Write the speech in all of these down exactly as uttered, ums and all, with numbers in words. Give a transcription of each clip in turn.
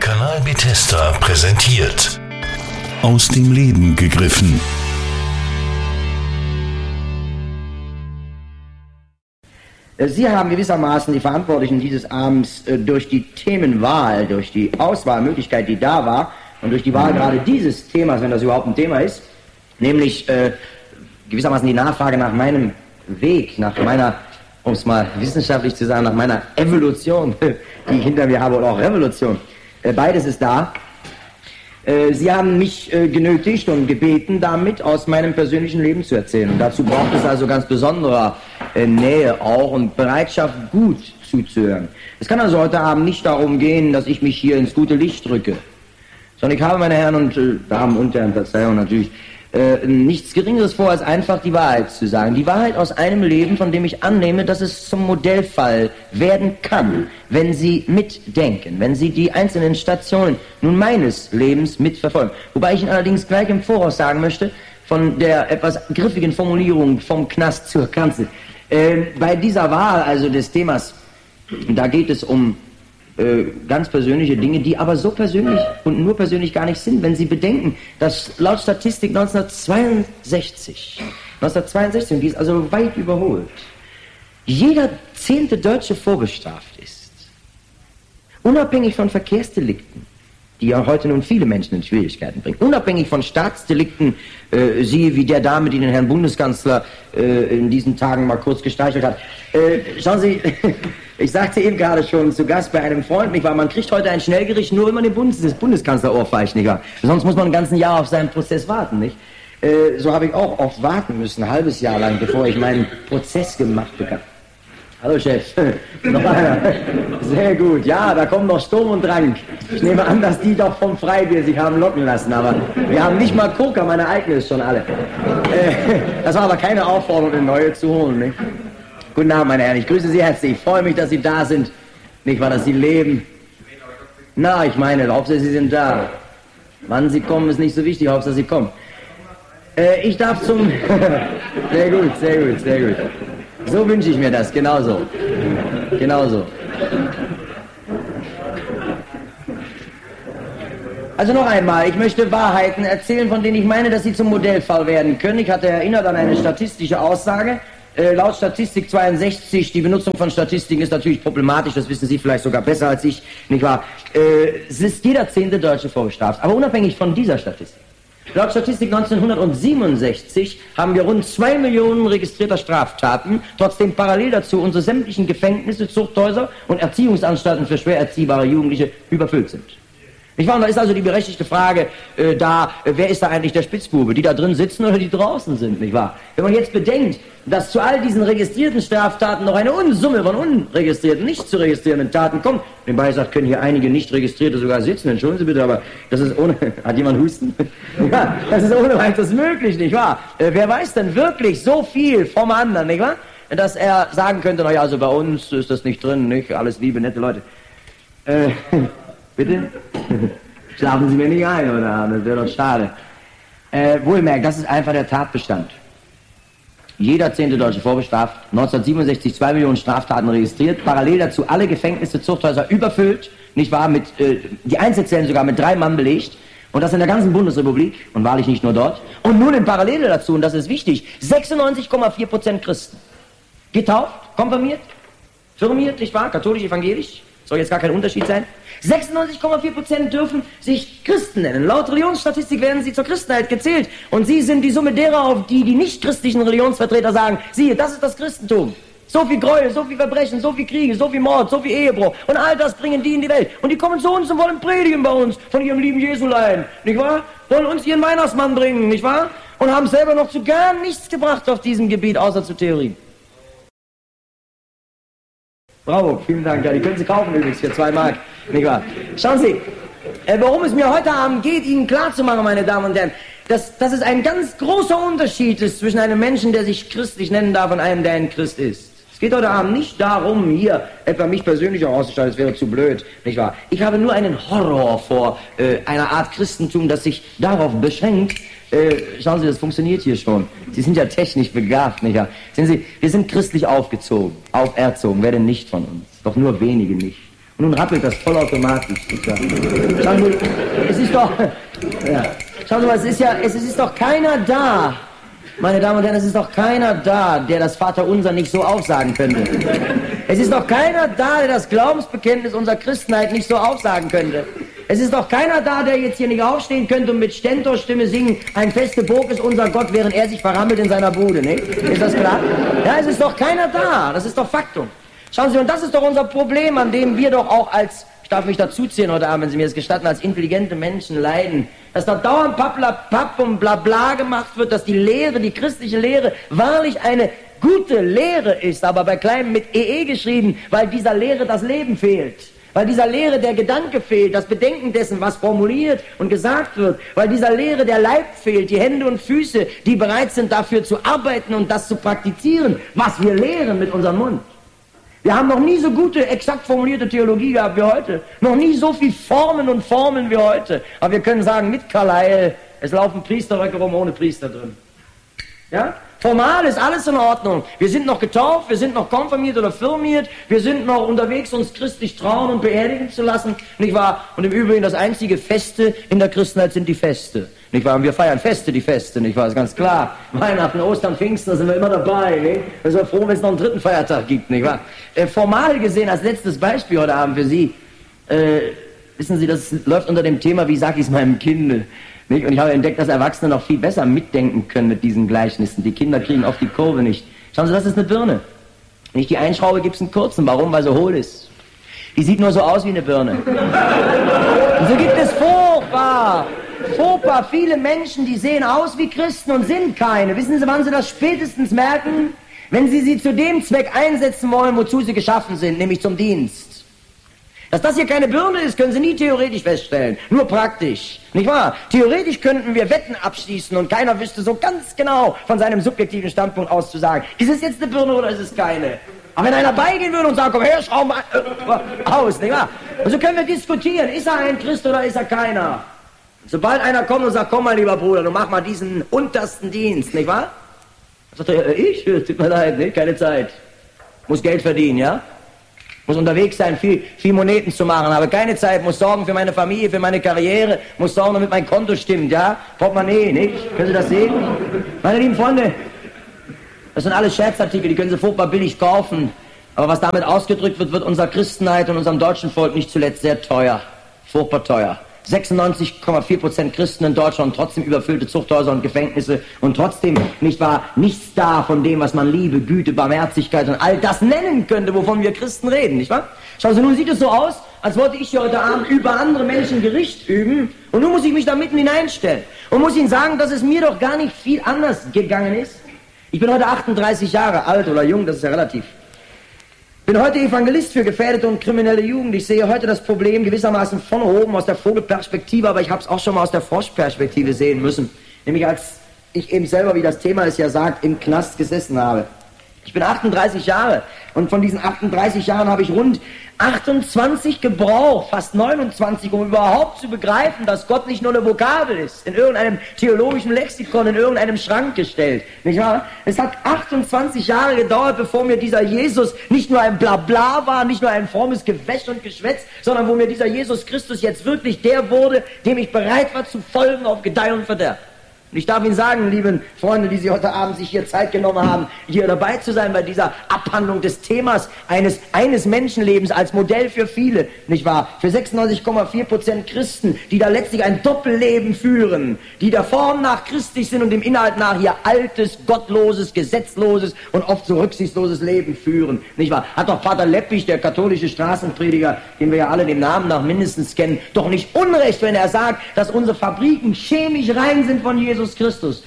Kanal Bethesda präsentiert Aus dem Leben gegriffen. Sie haben gewissermaßen die Verantwortlichen dieses Abends äh, durch die Themenwahl, durch die Auswahlmöglichkeit, die da war, und durch die Wahl gerade dieses Themas, wenn das überhaupt ein Thema ist, nämlich äh, gewissermaßen die Nachfrage nach meinem Weg, nach meiner, um es mal wissenschaftlich zu sagen, nach meiner Evolution, die ich hinter mir habe, oder auch Revolution. Äh, beides ist da. Äh, Sie haben mich äh, genötigt und gebeten, damit aus meinem persönlichen Leben zu erzählen. Und dazu braucht es also ganz besonderer äh, Nähe auch und Bereitschaft, gut zuzuhören. Es kann also heute Abend nicht darum gehen, dass ich mich hier ins gute Licht drücke, sondern ich habe, meine Herren und äh, Damen und Herren, Verzeihung natürlich, äh, nichts Geringeres vor, als einfach die Wahrheit zu sagen. Die Wahrheit aus einem Leben, von dem ich annehme, dass es zum Modellfall werden kann, wenn Sie mitdenken, wenn Sie die einzelnen Stationen nun meines Lebens mitverfolgen. Wobei ich Ihnen allerdings gleich im Voraus sagen möchte, von der etwas griffigen Formulierung vom Knast zur Kanzel. Äh, bei dieser Wahl, also des Themas, da geht es um äh, ganz persönliche Dinge, die aber so persönlich und nur persönlich gar nicht sind, wenn Sie bedenken, dass laut Statistik neunzehnhundertzweiundsechzig, neunzehnhundertzweiundsechzig, und die ist also weit überholt, jeder zehnte Deutsche vorbestraft ist. Unabhängig von Verkehrsdelikten, die ja heute nun viele Menschen in Schwierigkeiten bringen. Unabhängig von Staatsdelikten, äh, siehe wie der Dame, die den Herrn Bundeskanzler äh, in diesen Tagen mal kurz gestreichelt hat. Äh, schauen Sie, ich sagte eben gerade schon zu Gast bei einem Freund, nicht wahr? Man kriegt heute ein Schnellgericht nur, wenn man den Bundes das Bundeskanzler ohrfeigt, nicht wahr? Sonst muss man ein ganzes Jahr auf seinen Prozess warten, nicht? Äh, so habe ich auch oft warten müssen, ein halbes Jahr lang, bevor ich meinen Prozess gemacht bekam. Hallo Chef, noch einer. Sehr gut, ja, da kommt noch Sturm und Drang. Ich nehme an, dass die doch vom Freibier sich haben locken lassen, aber wir haben nicht mal Coca, meine eigene ist schon alle. Äh, das war aber keine Aufforderung, eine neue zu holen, nicht? Guten Abend, meine Herren, ich grüße Sie herzlich, ich freue mich, dass Sie da sind, nicht wahr, dass Sie leben. Na, ich meine, Hauptsache Sie sind da. Wann Sie kommen, ist nicht so wichtig, Hauptsache Sie kommen. Äh, ich darf zum... Sehr gut, sehr gut, sehr gut. So wünsche ich mir das, genauso. Genauso. Also noch einmal, ich möchte Wahrheiten erzählen, von denen ich meine, dass sie zum Modellfall werden können. Ich hatte erinnert an eine statistische Aussage. Äh, laut Statistik zweiundsechzig, die Benutzung von Statistiken ist natürlich problematisch, das wissen Sie vielleicht sogar besser als ich, nicht wahr? Äh, es ist jeder zehnte Deutsche vorbestraft, aber unabhängig von dieser Statistik. Laut Statistik neunzehnhundertsiebenundsechzig haben wir rund zwei Millionen registrierter Straftaten, trotzdem parallel dazu unsere sämtlichen Gefängnisse, Zuchthäuser und Erziehungsanstalten für schwer erziehbare Jugendliche überfüllt sind. Nicht wahr? Und da ist also die berechtigte Frage äh, da, äh, wer ist da eigentlich der Spitzbube? Die da drin sitzen oder die draußen sind, nicht wahr? Wenn man jetzt bedenkt, dass zu all diesen registrierten Straftaten noch eine Unsumme von unregistrierten, nicht zu registrierenden Taten kommt. Nebenbei sagt, können hier einige nicht registrierte sogar sitzen, entschuldigen Sie bitte, aber das ist ohne, hat jemand Husten? Ja, das ist ohne weiteres möglich, nicht wahr? Äh, wer weiß denn wirklich so viel vom anderen, nicht wahr? Dass er sagen könnte, naja, also bei uns ist das nicht drin, nicht? Alles liebe, nette Leute. Äh, Bitte? Schlafen Sie mir nicht ein, oder? Das wäre doch schade. Äh, wohlmerkt, das ist einfach der Tatbestand. Jeder zehnte Deutsche vorbestraft, neunzehnhundertsiebenundsechzig zwei Millionen Straftaten registriert, parallel dazu alle Gefängnisse, Zuchthäuser überfüllt, nicht wahr, mit, äh, die Einzelzellen sogar mit drei Mann belegt, und das in der ganzen Bundesrepublik, und wahrlich nicht nur dort, und nun in Parallele dazu, und das ist wichtig, sechsundneunzig Komma vier Prozent Christen. Getauft, konfirmiert, firmiert, nicht wahr, katholisch, evangelisch, soll jetzt gar kein Unterschied sein. sechsundneunzig Komma vier Prozent dürfen sich Christen nennen. Laut Religionsstatistik werden sie zur Christenheit gezählt. Und sie sind die Summe derer, auf die die nicht-christlichen Religionsvertreter sagen, siehe, das ist das Christentum. So viel Gräuel, so viel Verbrechen, so viel Kriege, so viel Mord, so viel Ehebruch. Und all das bringen die in die Welt. Und die kommen zu uns und wollen predigen bei uns von ihrem lieben Jesulein, nicht wahr? Wollen uns ihren Weihnachtsmann bringen, nicht wahr? Und haben selber noch zu gar nichts gebracht auf diesem Gebiet, außer zu Theorie. Bravo, vielen Dank. Ja, die können Sie kaufen übrigens für zwei Mark. Nicht wahr? Schauen Sie, äh, worum es mir heute Abend geht, Ihnen klarzumachen, meine Damen und Herren, dass, dass es ein ganz großer Unterschied ist zwischen einem Menschen, der sich christlich nennen darf, und einem, der ein Christ ist. Es geht heute Abend nicht darum, hier etwa mich persönlich auch auszustellen, das wäre zu blöd, nicht wahr? Ich habe nur einen Horror vor äh, einer Art Christentum, das sich darauf beschränkt, Äh, schauen Sie, das funktioniert hier schon. Sie sind ja technisch begabt, nicht wahr? Sehen Sie, wir sind christlich aufgezogen, auferzogen, wer denn nicht von uns? Doch nur wenige nicht. Und nun rappelt das vollautomatisch. Schauen Sie, es ist doch, ja. Schauen Sie mal, es ist ja, es ist doch keiner da, meine Damen und Herren, es ist doch keiner da, der das Vaterunser nicht so aufsagen könnte. Es ist doch keiner da, der das Glaubensbekenntnis unserer Christenheit nicht so aufsagen könnte. Es ist doch keiner da, der jetzt hier nicht aufstehen könnte und mit Stentorstimme singen, ein feste Burg ist unser Gott, während er sich verrammelt in seiner Bude, nicht? Ist das klar? Ja, es ist doch keiner da, das ist doch Faktum. Schauen Sie, und das ist doch unser Problem, an dem wir doch auch als, ich darf mich dazuzählen heute Abend, wenn Sie mir das gestatten, als intelligente Menschen leiden, dass da dauernd Papp und Blabla gemacht wird, dass die Lehre, die christliche Lehre, wahrlich eine gute Lehre ist, aber bei kleinem mit E E geschrieben, weil dieser Lehre das Leben fehlt. Weil dieser Lehre der Gedanke fehlt, das Bedenken dessen, was formuliert und gesagt wird. Weil dieser Lehre der Leib fehlt, die Hände und Füße, die bereit sind, dafür zu arbeiten und das zu praktizieren, was wir lehren mit unserem Mund. Wir haben noch nie so gute, exakt formulierte Theologie gehabt wie heute. Noch nie so viel Formen und Formeln wie heute. Aber wir können sagen, mit Carlyle, es laufen Priesterröcke rum ohne Priester drin. Ja? Formal ist alles in Ordnung. Wir sind noch getauft, wir sind noch konfirmiert oder firmiert, wir sind noch unterwegs, uns christlich trauen und beerdigen zu lassen, nicht wahr? Und im Übrigen das einzige Feste in der Christenheit sind die Feste, nicht wahr? Und wir feiern Feste, die Feste, nicht wahr? Ist ganz klar. Weihnachten, Ostern, Pfingsten, da sind wir immer dabei, nicht? Wir sind froh, wenn es noch einen dritten Feiertag gibt, nicht wahr? Äh, formal gesehen, als letztes Beispiel heute Abend für Sie, äh, wissen Sie, das läuft unter dem Thema, wie sag ich es meinem Kinde? Nicht? Und ich habe entdeckt, dass Erwachsene noch viel besser mitdenken können mit diesen Gleichnissen. Die Kinder kriegen oft die Kurve nicht. Schauen Sie, das ist eine Birne. Wenn ich die einschraube, gibt es einen kurzen. Warum? Weil sie hohl ist. Die sieht nur so aus wie eine Birne. Und so gibt es furchtbar, furchtbar viele Menschen, die sehen aus wie Christen und sind keine. Wissen Sie, wann Sie das spätestens merken? Wenn Sie sie zu dem Zweck einsetzen wollen, wozu sie geschaffen sind, nämlich zum Dienst. Dass das hier keine Birne ist, können Sie nie theoretisch feststellen, nur praktisch, nicht wahr? Theoretisch könnten wir Wetten abschließen und keiner wüsste so ganz genau von seinem subjektiven Standpunkt aus zu sagen, ist es jetzt eine Birne oder ist es keine? Aber wenn einer beigehen würde und sagen, komm her, schraub mal äh, aus, nicht wahr? Und so können wir diskutieren, ist er ein Christ oder ist er keiner? Sobald einer kommt und sagt, komm mal lieber Bruder, du mach mal diesen untersten Dienst, nicht wahr? Dann sagt er, ich? Tut mir leid, ne? Keine Zeit. Muss Geld verdienen, ja? Muss unterwegs sein, viel, viel Moneten zu machen, habe keine Zeit, muss sorgen für meine Familie, für meine Karriere, muss sorgen, damit mein Konto stimmt, ja? Portemonnaie, nicht? Können Sie das sehen? Meine lieben Freunde, das sind alles Scherzartikel, die können Sie furchtbar billig kaufen. Aber was damit ausgedrückt wird, wird unserer Christenheit und unserem deutschen Volk nicht zuletzt sehr teuer. Furchtbar teuer. sechsundneunzig Komma vier Prozent Christen in Deutschland, trotzdem überfüllte Zuchthäuser und Gefängnisse und trotzdem, nicht wahr, nichts da von dem, was man Liebe, Güte, Barmherzigkeit und all das nennen könnte, wovon wir Christen reden, nicht wahr? Schauen Sie, nun sieht es so aus, als wollte ich hier heute Abend über andere Menschen Gericht üben und nun muss ich mich da mitten hineinstellen und muss Ihnen sagen, dass es mir doch gar nicht viel anders gegangen ist. Ich bin heute achtunddreißig Jahre alt oder jung, das ist ja relativ. Ich bin heute Evangelist für gefährdete und kriminelle Jugend. Ich sehe heute das Problem gewissermaßen von oben aus der Vogelperspektive, aber ich habe es auch schon mal aus der Froschperspektive sehen müssen. Nämlich als ich eben selber, wie das Thema es ja sagt, im Knast gesessen habe. Ich bin achtunddreißig Jahre und von diesen achtunddreißig Jahren habe ich rund achtundzwanzig gebraucht, fast neunundzwanzig, um überhaupt zu begreifen, dass Gott nicht nur eine Vokabel ist, in irgendeinem theologischen Lexikon, in irgendeinem Schrank gestellt. Nicht wahr? Es hat achtundzwanzig Jahre gedauert, bevor mir dieser Jesus nicht nur ein Blabla war, nicht nur ein frommes Gewäsch und Geschwätz, sondern wo mir dieser Jesus Christus jetzt wirklich der wurde, dem ich bereit war zu folgen auf Gedeih und Verderb. Und ich darf Ihnen sagen, lieben Freunde, die Sie heute Abend sich hier Zeit genommen haben, hier dabei zu sein bei dieser Abhandlung des Themas eines, eines Menschenlebens als Modell für viele, nicht wahr? Für sechsundneunzig Komma vier Prozent Christen, die da letztlich ein Doppelleben führen, die der Form nach christlich sind und dem Inhalt nach ihr altes, gottloses, gesetzloses und oft so rücksichtsloses Leben führen, nicht wahr? Hat doch Pater Leppich, der katholische Straßenprediger, den wir ja alle dem Namen nach mindestens kennen, doch nicht Unrecht, wenn er sagt, dass unsere Fabriken chemisch rein sind von Jesus Christus.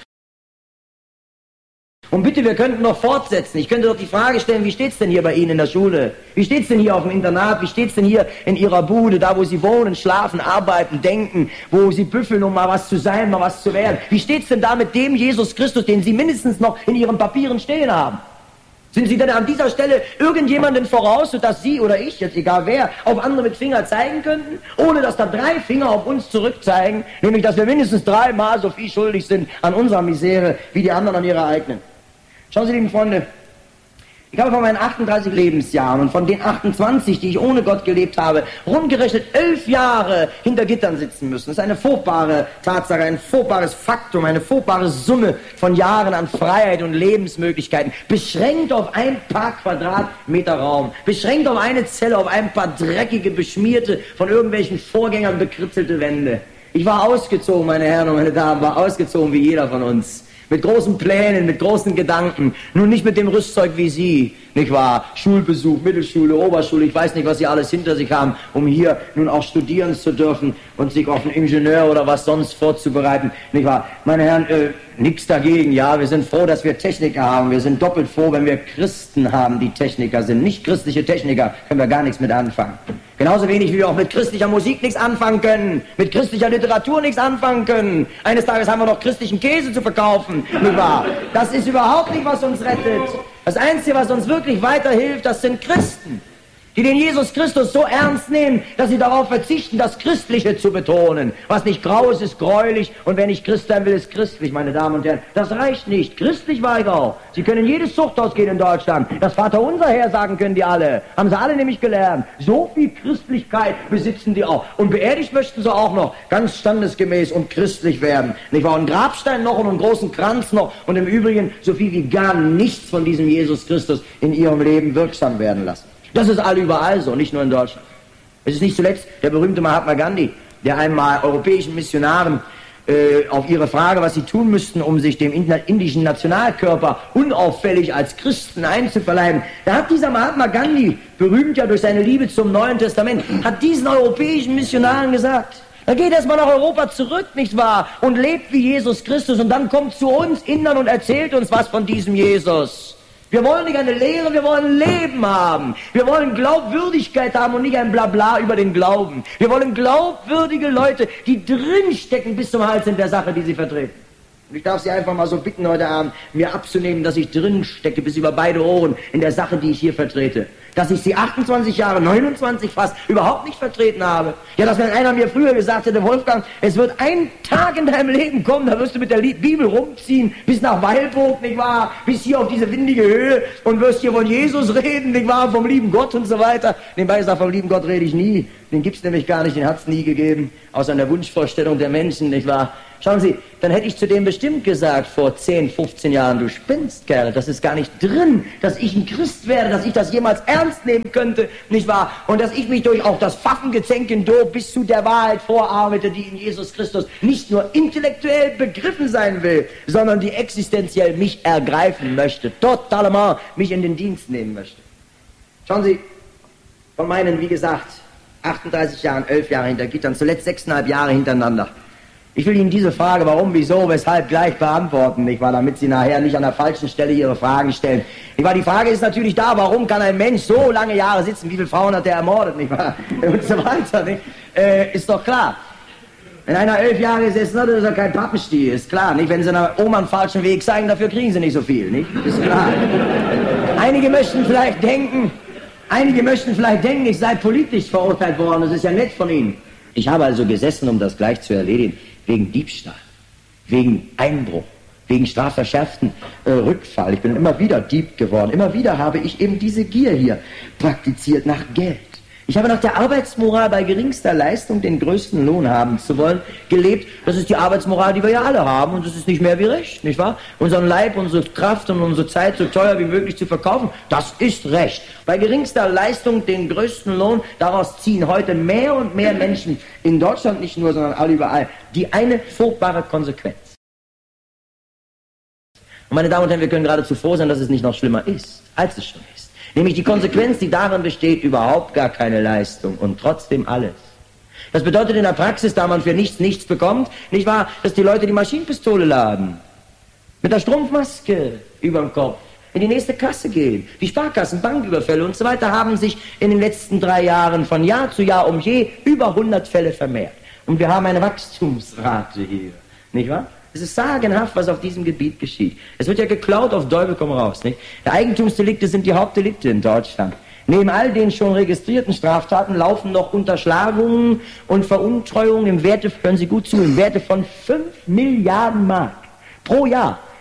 Und bitte, wir könnten noch fortsetzen. Ich könnte doch die Frage stellen, wie steht's denn hier bei Ihnen in der Schule? Wie steht's denn hier auf dem Internat? Wie steht's denn hier in Ihrer Bude, da wo Sie wohnen, schlafen, arbeiten, denken, wo Sie büffeln, um mal was zu sein, mal was zu werden? Wie steht's denn da mit dem Jesus Christus, den Sie mindestens noch in Ihren Papieren stehen haben? Sind Sie denn an dieser Stelle irgendjemanden voraus, sodass Sie oder ich, jetzt egal wer, auf andere mit Finger zeigen könnten, ohne dass da drei Finger auf uns zurückzeigen, nämlich dass wir mindestens dreimal so viel schuldig sind an unserer Misere, wie die anderen an ihrer eigenen? Schauen Sie, lieben Freunde, Ich habe von meinen achtunddreißig Lebensjahren und von den achtundzwanzig, die ich ohne Gott gelebt habe, rundgerechnet elf Jahre hinter Gittern sitzen müssen. Das ist eine furchtbare Tatsache, ein furchtbares Faktum, eine furchtbare Summe von Jahren an Freiheit und Lebensmöglichkeiten, beschränkt auf ein paar Quadratmeter Raum, beschränkt auf eine Zelle, auf ein paar dreckige, beschmierte, von irgendwelchen Vorgängern bekritzelte Wände. Ich war ausgezogen, meine Herren und meine Damen, war ausgezogen wie jeder von uns. Mit großen Plänen, mit großen Gedanken, nur nicht mit dem Rüstzeug wie Sie, nicht wahr? Schulbesuch, Mittelschule, Oberschule, ich weiß nicht, was Sie alles hinter sich haben, um hier nun auch studieren zu dürfen und sich auf einen Ingenieur oder was sonst vorzubereiten, nicht wahr? Meine Herren, äh, nichts dagegen, ja, wir sind froh, dass wir Techniker haben, wir sind doppelt froh, wenn wir Christen haben, die Techniker sind. Nicht christliche Techniker können wir gar nichts mit anfangen. Genauso wenig, wie wir auch mit christlicher Musik nichts anfangen können, mit christlicher Literatur nichts anfangen können. Eines Tages haben wir noch christlichen Käse zu verkaufen, nicht wahr? Das ist überhaupt nicht, was uns rettet. Das Einzige, was uns wirklich weiterhilft, das sind Christen, die den Jesus Christus so ernst nehmen, dass sie darauf verzichten, das Christliche zu betonen. Was nicht grau ist, ist gräulich, und wer nicht Christ sein will, ist christlich, meine Damen und Herren. Das reicht nicht. Christlich war ich auch. Sie können in jedes Zuchthaus gehen in Deutschland. Das Vaterunser hersagen können die alle. Haben sie alle nämlich gelernt. So viel Christlichkeit besitzen die auch. Und beerdigt möchten sie auch noch ganz standesgemäß und christlich werden. Nicht wahr? Einen Grabstein noch und einen großen Kranz noch und im Übrigen so viel wie gar nichts von diesem Jesus Christus in ihrem Leben wirksam werden lassen. Das ist all überall so, nicht nur in Deutschland. Es ist nicht zuletzt der berühmte Mahatma Gandhi, der einmal europäischen Missionaren äh, auf ihre Frage, was sie tun müssten, um sich dem indischen Nationalkörper unauffällig als Christen einzuverleiben, da hat dieser Mahatma Gandhi, berühmt ja durch seine Liebe zum Neuen Testament, hat diesen europäischen Missionaren gesagt, dann geht erstmal nach Europa zurück, nicht wahr, und lebt wie Jesus Christus, und dann kommt zu uns Indern und erzählt uns was von diesem Jesus. Wir wollen nicht eine Lehre, wir wollen Leben haben. Wir wollen Glaubwürdigkeit haben und nicht ein Blabla über den Glauben. Wir wollen glaubwürdige Leute, die drinstecken bis zum Hals in der Sache, die sie vertreten. Und ich darf Sie einfach mal so bitten heute Abend, mir abzunehmen, dass ich drinstecke bis über beide Ohren in der Sache, die ich hier vertrete. Dass ich sie achtundzwanzig Jahre, neunundzwanzig fast, überhaupt nicht vertreten habe. Ja, dass wenn einer mir früher gesagt hätte, Wolfgang, es wird ein Tag in deinem Leben kommen, da wirst du mit der Bibel rumziehen, bis nach Weilburg, nicht wahr, bis hier auf diese windige Höhe und wirst hier von Jesus reden, nicht wahr, vom lieben Gott und so weiter. Nebenbei gesagt, vom lieben Gott rede ich nie, den gibt's nämlich gar nicht, den hat's nie gegeben, außer in der Wunschvorstellung der Menschen, nicht wahr. Schauen Sie, dann hätte ich zu dem bestimmt gesagt, vor zehn, fünfzehn Jahren, du spinnst, Kerl, das ist gar nicht drin, dass ich ein Christ werde, dass ich das jemals ernst nehmen könnte, nicht wahr? Und dass ich mich durch auch das Pfaffengezänk in Do bis zu der Wahrheit vorarbeite, die in Jesus Christus nicht nur intellektuell begriffen sein will, sondern die existenziell mich ergreifen möchte, totalement mich in den Dienst nehmen möchte. Schauen Sie, von meinen, wie gesagt, achtunddreißig Jahren, elf Jahre hinter Gittern, zuletzt sechseinhalb Jahre hintereinander. Ich will Ihnen diese Frage, warum, wieso, weshalb, gleich beantworten, nicht wahr, damit Sie nachher nicht an der falschen Stelle Ihre Fragen stellen. Nicht wahr, die Frage ist natürlich da, warum kann ein Mensch so lange Jahre sitzen, wie viele Frauen hat er ermordet, nicht wahr, und so weiter, nicht? Äh, ist doch klar. Wenn einer elf Jahre gesessen hat, ist er kein Pappenstiel, ist klar, nicht? Wenn Sie einer Oma einen falschen Weg zeigen, dafür kriegen Sie nicht so viel, nicht? Ist klar. Einige möchten vielleicht denken, einige möchten vielleicht denken, ich sei politisch verurteilt worden, das ist ja nett von Ihnen. Ich habe also gesessen, um das gleich zu erledigen. Wegen Diebstahl, wegen Einbruch, wegen strafverschärften äh, Rückfall. Ich bin immer wieder Dieb geworden. Immer wieder habe ich eben diese Gier hier praktiziert nach Geld. Ich habe nach der Arbeitsmoral bei geringster Leistung den größten Lohn haben zu wollen gelebt. Das ist die Arbeitsmoral, die wir ja alle haben, und das ist nicht mehr wie Recht, nicht wahr? Unseren Leib, unsere Kraft und unsere Zeit so teuer wie möglich zu verkaufen, das ist Recht. Bei geringster Leistung den größten Lohn, daraus ziehen heute mehr und mehr Menschen in Deutschland nicht nur, sondern alle überall, die eine furchtbare Konsequenz. Und meine Damen und Herren, wir können geradezu froh sein, dass es nicht noch schlimmer ist, als es schon ist. Nämlich die Konsequenz, die darin besteht, überhaupt gar keine Leistung und trotzdem alles. Das bedeutet in der Praxis, da man für nichts nichts bekommt, nicht wahr, dass die Leute die Maschinenpistole laden, mit der Strumpfmaske überm Kopf in die nächste Kasse gehen. Die Sparkassen, Banküberfälle und so weiter haben sich in den letzten drei Jahren von Jahr zu Jahr um je über hundert Fälle vermehrt. Und wir haben eine Wachstumsrate hier, nicht wahr? Es ist sagenhaft, was auf diesem Gebiet geschieht. Es wird ja geklaut auf Teufel komm raus, nicht? Die Eigentumsdelikte sind die Hauptdelikte in Deutschland. Neben all den schon registrierten Straftaten laufen noch Unterschlagungen und Veruntreuungen im Werte, hören Sie gut zu, im Werte von fünf Milliarden Mark pro Jahr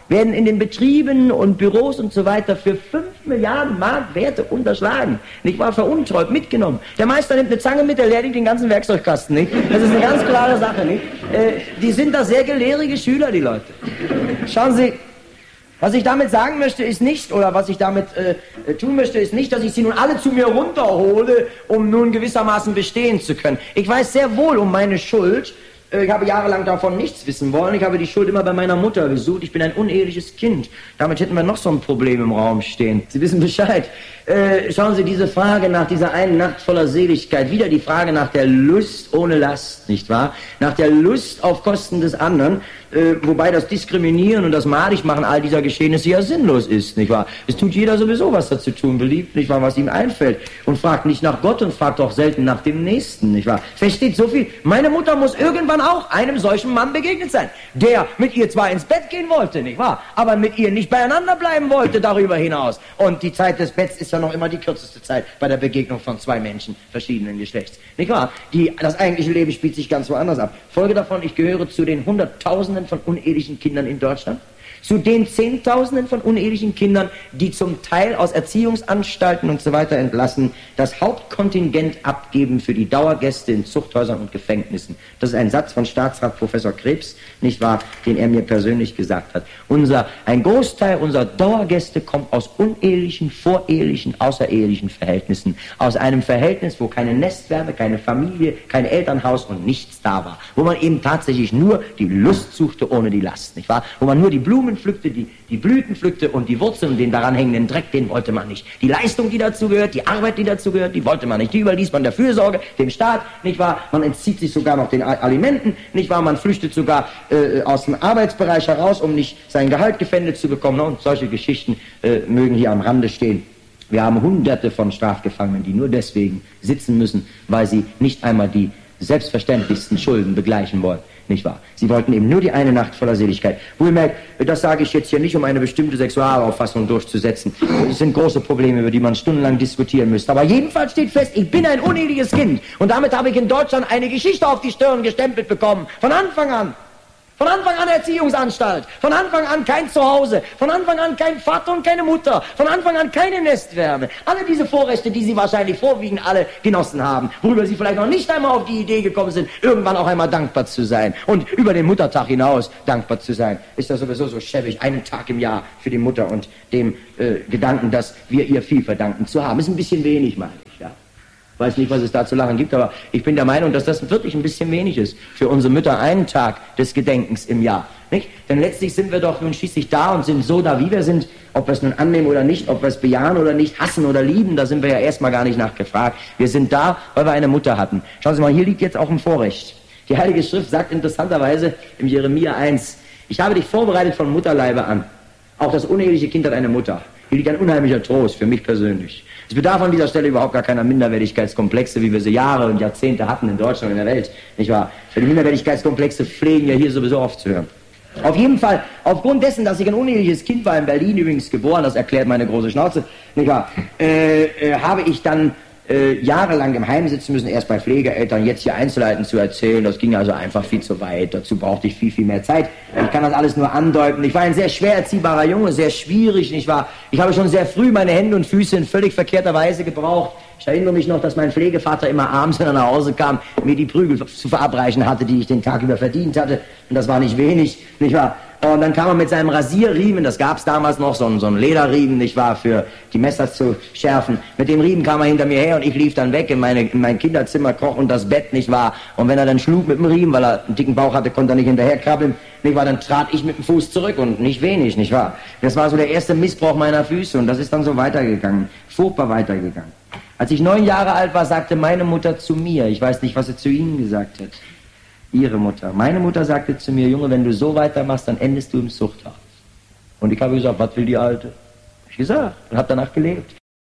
werden in den Betrieben und Büros und so weiter für fünf Milliarden Mark Werte unterschlagen. Nicht wahr? Veruntreut, mitgenommen. Der Meister nimmt eine Zange mit, der leert den ganzen Werkzeugkasten, nicht? Das ist eine ganz klare Sache, nicht? Äh, die sind da sehr gelehrige Schüler, die Leute. Schauen Sie, was ich damit sagen möchte, ist nicht, oder was ich damit äh, tun möchte, ist nicht, dass ich sie nun alle zu mir runterhole, um nun gewissermaßen bestehen zu können. Ich weiß sehr wohl um meine Schuld. Ich habe jahrelang davon nichts wissen wollen. Ich habe die Schuld immer bei meiner Mutter gesucht. Ich bin ein uneheliches Kind. Damit hätten wir noch so ein Problem im Raum stehen. Sie wissen Bescheid. Äh, schauen Sie, diese Frage nach dieser einen Nacht voller Seligkeit, wieder die Frage nach der Lust ohne Last, nicht wahr? Nach der Lust auf Kosten des anderen, äh, wobei das Diskriminieren und das Madigmachen all dieser Geschehnisse ja sinnlos ist, nicht wahr? Es tut jeder sowieso, was er zu tun beliebt, nicht wahr, was ihm einfällt. Und fragt nicht nach Gott und fragt auch selten nach dem Nächsten, nicht wahr? Versteht so viel. Meine Mutter muss irgendwann auch einem solchen Mann begegnet sein, der mit ihr zwar ins Bett gehen wollte, nicht wahr? Aber mit ihr nicht beieinander bleiben wollte darüber hinaus. Und die Zeit des Betts ist ja noch immer die kürzeste Zeit bei der Begegnung von zwei Menschen verschiedenen Geschlechts. Nicht wahr? Die, das eigentliche Leben spielt sich ganz woanders ab. Folge davon, ich gehöre zu den Hunderttausenden von unehelichen Kindern in Deutschland. Zu den Zehntausenden von unehelichen Kindern, die zum Teil aus Erziehungsanstalten und so weiter entlassen, das Hauptkontingent abgeben für die Dauergäste in Zuchthäusern und Gefängnissen. Das ist ein Satz von Staatsrat Professor Krebs, nicht wahr, den er mir persönlich gesagt hat. Unser, ein Großteil unserer Dauergäste kommt aus unehelichen, vorehelichen, außerehelichen Verhältnissen. Aus einem Verhältnis, wo keine Nestwärme, keine Familie, kein Elternhaus und nichts da war. Wo man eben tatsächlich nur die Lust suchte ohne die Last, nicht wahr? Wo man nur die Blumen pflückte, die, die Blüten pflückte und die Wurzeln und den daran hängenden Dreck, den wollte man nicht. Die Leistung, die dazu gehört, die Arbeit, die dazu gehört, die wollte man nicht. Die überließ man der Fürsorge, dem Staat, nicht wahr? Man entzieht sich sogar noch den Alimenten, nicht wahr? Man flüchtet sogar äh, aus dem Arbeitsbereich heraus, um nicht sein Gehalt gefändet zu bekommen. Und solche Geschichten äh, mögen hier am Rande stehen. Wir haben Hunderte von Strafgefangenen, die nur deswegen sitzen müssen, weil sie nicht einmal die selbstverständlichsten Schulden begleichen wollen. Nicht wahr? Sie wollten eben nur die eine Nacht voller Seligkeit. Wohlgemerkt, das sage ich jetzt hier nicht, um eine bestimmte Sexualauffassung durchzusetzen. Es sind große Probleme, über die man stundenlang diskutieren müsste. Aber jedenfalls steht fest, ich bin ein uneheliches Kind. Und damit habe ich in Deutschland eine Geschichte auf die Stirn gestempelt bekommen. Von Anfang an. Von Anfang an Erziehungsanstalt, von Anfang an kein Zuhause, von Anfang an kein Vater und keine Mutter, von Anfang an keine Nestwärme. Alle diese Vorrechte, die Sie wahrscheinlich vorwiegend alle genossen haben, worüber Sie vielleicht noch nicht einmal auf die Idee gekommen sind, irgendwann auch einmal dankbar zu sein. Und über den Muttertag hinaus dankbar zu sein, ist das sowieso so schäbig, einen Tag im Jahr für die Mutter und dem äh, Gedanken, dass wir ihr viel verdanken zu haben. Ist ein bisschen wenig, meine ich, ja. Ich weiß nicht, was es da zu lachen gibt, aber ich bin der Meinung, dass das wirklich ein bisschen wenig ist für unsere Mütter, einen Tag des Gedenkens im Jahr. Nicht? Denn letztlich sind wir doch nun schließlich da und sind so da, wie wir sind, ob wir es nun annehmen oder nicht, ob wir es bejahen oder nicht, hassen oder lieben, da sind wir ja erstmal gar nicht nachgefragt. Wir sind da, weil wir eine Mutter hatten. Schauen Sie mal, hier liegt jetzt auch ein Vorrecht. Die Heilige Schrift sagt interessanterweise im Jeremia eins, ich habe dich vorbereitet von Mutterleibe an. Auch das uneheliche Kind hat eine Mutter. Hier liegt ein unheimlicher Trost für mich persönlich. Es bedarf an dieser Stelle überhaupt gar keiner Minderwertigkeitskomplexe, wie wir sie Jahre und Jahrzehnte hatten in Deutschland und in der Welt, nicht wahr? Für die Minderwertigkeitskomplexe pflegen ja hier sowieso aufzuhören. Auf jeden Fall, aufgrund dessen, dass ich ein uneheliches Kind war, in Berlin übrigens geboren, das erklärt meine große Schnauze, nicht wahr, äh, äh, habe ich dann äh, jahrelang im Heim sitzen müssen, erst bei Pflegeeltern, jetzt hier einzelheitend zu erzählen, das ging also einfach viel zu weit, dazu brauchte ich viel, viel mehr Zeit. Ich kann das alles nur andeuten. Ich war ein sehr schwer erziehbarer Junge, sehr schwierig, nicht wahr? Ich habe schon sehr früh meine Hände und Füße in völlig verkehrter Weise gebraucht. Ich erinnere mich noch, dass mein Pflegevater immer abends, wenn er nach Hause kam, mir die Prügel zu verabreichen hatte, die ich den Tag über verdient hatte. Und das war nicht wenig, nicht wahr? Und dann kam er mit seinem Rasierriemen, das gab es damals noch, so ein, so ein Lederriemen, nicht wahr, für die Messer zu schärfen. Mit dem Riemen kam er hinter mir her und ich lief dann weg in, meine, in mein Kinderzimmer, kroch unter das Bett, nicht wahr. Und wenn er dann schlug mit dem Riemen, weil er einen dicken Bauch hatte, konnte er nicht hinterherkrabbeln, nicht wahr, dann trat ich mit dem Fuß zurück und nicht wenig, nicht wahr. Das war so der erste Missbrauch meiner Füße und das ist dann so weitergegangen, furchtbar weitergegangen. Als ich neun Jahre alt war, sagte meine Mutter zu mir, ich weiß nicht, was sie zu Ihnen gesagt hat, Ihre Mutter. Meine Mutter sagte zu mir, Junge, wenn du so weitermachst, dann endest du im Zuchthaus. Und ich habe gesagt, was will die Alte? Ich gesagt und habe danach gelebt.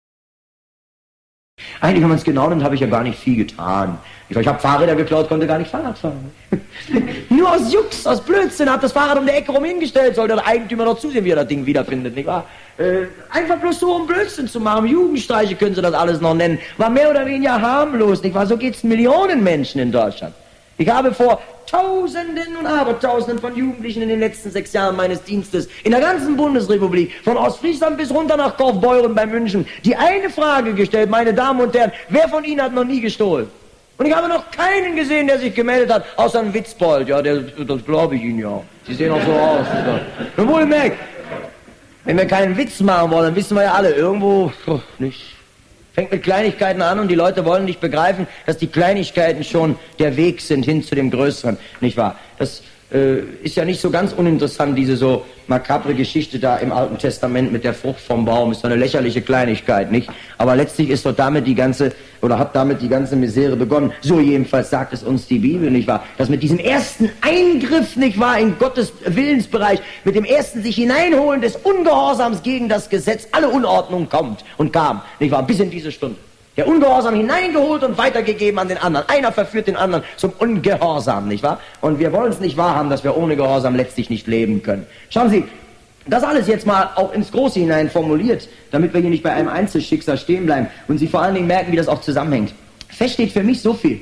Eigentlich, wenn man es genau nimmt, habe ich ja gar nicht viel getan. Ich, ich habe Fahrräder geklaut, konnte gar nicht Fahrrad fahren. Nur aus Jux, aus Blödsinn, habe das Fahrrad um die Ecke rum hingestellt, soll der Eigentümer noch zusehen, wie er das Ding wiederfindet, nicht wahr? Äh, einfach bloß so, um Blödsinn zu machen. Jugendstreiche können sie das alles noch nennen. War mehr oder weniger harmlos, nicht wahr? So geht's Millionen Menschen in Deutschland. Ich habe vor Tausenden und Abertausenden von Jugendlichen in den letzten sechs Jahren meines Dienstes in der ganzen Bundesrepublik, von Ostfriesland bis runter nach Kaufbeuren bei München, die eine Frage gestellt, meine Damen und Herren, wer von Ihnen hat noch nie gestohlen? Und ich habe noch keinen gesehen, der sich gemeldet hat, außer ein Witzbold. Ja, der, das glaube ich Ihnen ja. Sie sehen auch so aus. Nun wohlgemerkt, wenn wir keinen Witz machen wollen, dann wissen wir ja alle, irgendwo oh, nicht. Fängt mit Kleinigkeiten an und die Leute wollen nicht begreifen, dass die Kleinigkeiten schon der Weg sind hin zu dem Größeren, nicht wahr? Das äh, ist ja nicht so ganz uninteressant, diese so makabre Geschichte da im Alten Testament mit der Frucht vom Baum, ist so eine lächerliche Kleinigkeit, nicht? Aber letztlich ist doch damit die ganze, oder hat damit die ganze Misere begonnen. So jedenfalls sagt es uns die Bibel, nicht wahr? Dass mit diesem ersten Eingriff, nicht wahr, in Gottes Willensbereich, mit dem ersten sich hineinholen des Ungehorsams gegen das Gesetz, alle Unordnung kommt und kam, nicht wahr, bis in diese Stunde. Der Ungehorsam hineingeholt und weitergegeben an den anderen. Einer verführt den anderen zum Ungehorsam, nicht wahr? Und wir wollen es nicht wahrhaben, dass wir ohne Gehorsam letztlich nicht leben können. Schauen Sie, das alles jetzt mal auch ins Große hinein formuliert, damit wir hier nicht bei einem Einzelschicksal stehen bleiben und Sie vor allen Dingen merken, wie das auch zusammenhängt. Fest steht für mich so viel.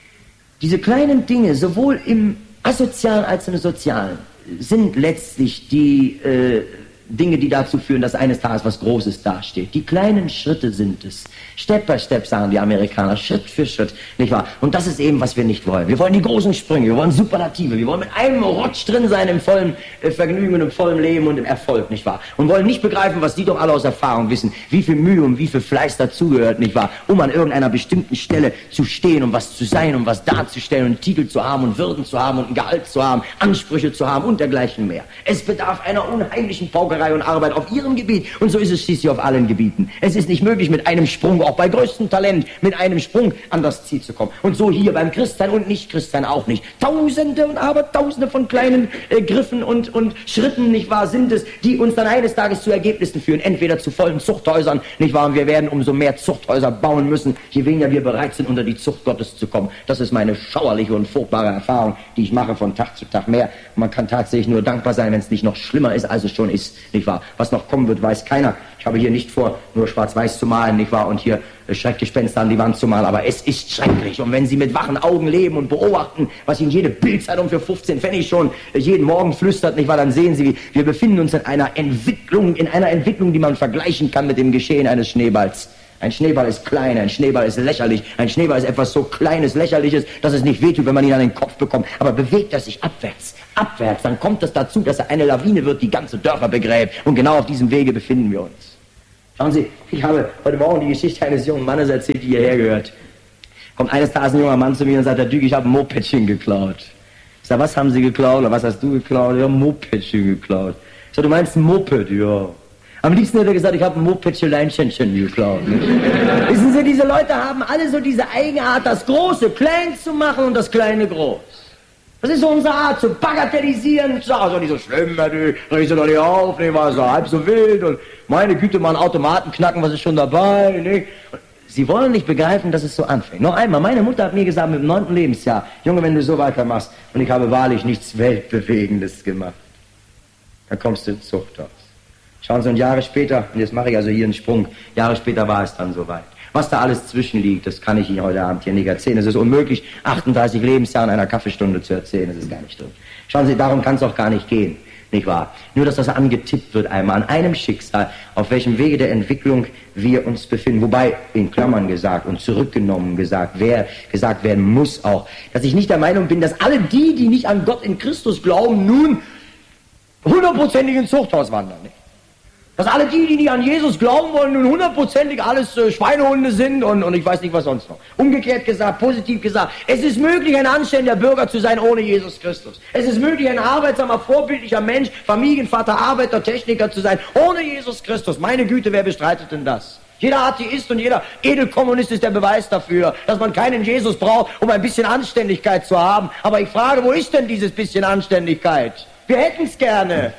Diese kleinen Dinge, sowohl im Asozialen als im Sozialen, sind letztlich die äh, Dinge, die dazu führen, dass eines Tages was Großes dasteht. Die kleinen Schritte sind es. Step by Step, sagen die Amerikaner, Schritt für Schritt, nicht wahr? Und das ist eben, was wir nicht wollen. Wir wollen die großen Sprünge, wir wollen Superlative, wir wollen mit einem Rutsch drin sein im vollen äh, Vergnügen und im vollen Leben und im Erfolg, nicht wahr? Und wollen nicht begreifen, was die doch alle aus Erfahrung wissen, wie viel Mühe und wie viel Fleiß dazugehört, nicht wahr? Um an irgendeiner bestimmten Stelle zu stehen, um was zu sein, um was darzustellen und einen Titel zu haben und Würden zu haben und ein Gehalt zu haben, Ansprüche zu haben und dergleichen mehr. Es bedarf einer unheimlichen Paukerei und Arbeit auf ihrem Gebiet und so ist es schließlich auf allen Gebieten. Es ist nicht möglich, mit einem Sprung, auch bei größtem Talent, mit einem Sprung an das Ziel zu kommen. Und so hier beim Christsein und Nicht-Christsein auch nicht. Tausende und Abertausende von kleinen äh, Griffen und, und Schritten, nicht wahr, sind es, die uns dann eines Tages zu Ergebnissen führen. Entweder zu vollen Zuchthäusern, nicht wahr, und wir werden umso mehr Zuchthäuser bauen müssen, je weniger wir bereit sind, unter die Zucht Gottes zu kommen. Das ist meine schauerliche und furchtbare Erfahrung, die ich mache von Tag zu Tag mehr. Man kann tatsächlich nur dankbar sein, wenn es nicht noch schlimmer ist, als es schon ist, nicht wahr? Was noch kommen wird, weiß keiner. Ich habe hier nicht vor, nur schwarz-weiß zu malen, nicht wahr? Und hier äh, Schreckgespenster an die Wand zu malen, aber es ist schrecklich. Und wenn Sie mit wachen Augen leben und beobachten, was Ihnen jede Bildzeitung für fünfzehn Pfennig schon äh, jeden Morgen flüstert, nicht wahr? Dann sehen Sie, wie wir befinden uns in einer Entwicklung, in einer Entwicklung, die man vergleichen kann mit dem Geschehen eines Schneeballs. Ein Schneeball ist klein, ein Schneeball ist lächerlich, ein Schneeball ist etwas so Kleines, Lächerliches, dass es nicht wehtut, wenn man ihn an den Kopf bekommt. Aber bewegt er sich abwärts, abwärts, dann kommt es dazu, dass er eine Lawine wird, die ganze Dörfer begräbt. Und genau auf diesem Wege befinden wir uns. Schauen Sie, ich habe heute Morgen die Geschichte eines jungen Mannes erzählt, die hierher gehört. Kommt eines Tages ein junger Mann zu mir und sagt, Herr Dück, ich habe ein Mopedchen geklaut. Ich sage, was haben Sie geklaut oder was hast du geklaut? Ich habe ein Mopedchen geklaut. Ich sage, du meinst ein Moped? Ja. Am liebsten hätte er gesagt, ich habe ein Mopedchen geklaut. Wissen Sie, diese Leute haben alle so diese Eigenart, das Große klein zu machen und das Kleine groß. Das ist so unsere Art, zu bagatellisieren, zu sagen, also nicht so schlimm, du regst doch nicht auf, nicht, war so halb so wild und meine Güte, mal einen Automaten knacken, was ist schon dabei, nicht? Sie wollen nicht begreifen, dass es so anfängt. Noch einmal, meine Mutter hat mir gesagt, mit dem neunten Lebensjahr, Junge, wenn du so weitermachst, und ich habe wahrlich nichts Weltbewegendes gemacht, dann kommst du ins Zuchthaus. Schauen Sie, und Jahre später, und jetzt mache ich also hier einen Sprung, Jahre später war es dann soweit. Was da alles zwischenliegt, das kann ich Ihnen heute Abend hier nicht erzählen. Es ist unmöglich, achtunddreißig Lebensjahre in einer Kaffeestunde zu erzählen, das ist gar nicht drin. Schauen Sie, darum kann es auch gar nicht gehen, nicht wahr? Nur, dass das angetippt wird einmal, an einem Schicksal, auf welchem Wege der Entwicklung wir uns befinden. Wobei, in Klammern gesagt und zurückgenommen gesagt, wer gesagt werden muss auch, dass ich nicht der Meinung bin, dass alle die, die nicht an Gott in Christus glauben, nun hundertprozentig ins Zuchthaus wandern, nicht? Dass alle die, die nicht an Jesus glauben wollen, nun hundertprozentig alles äh, Schweinehunde sind und, und ich weiß nicht, was sonst noch. Umgekehrt gesagt, positiv gesagt, es ist möglich, ein anständiger Bürger zu sein ohne Jesus Christus. Es ist möglich, ein arbeitsamer, vorbildlicher Mensch, Familienvater, Arbeiter, Techniker zu sein ohne Jesus Christus. Meine Güte, wer bestreitet denn das? Jeder Atheist und jeder Edelkommunist ist der Beweis dafür, dass man keinen Jesus braucht, um ein bisschen Anständigkeit zu haben. Aber ich frage, wo ist denn dieses bisschen Anständigkeit? Wir hätten es gerne.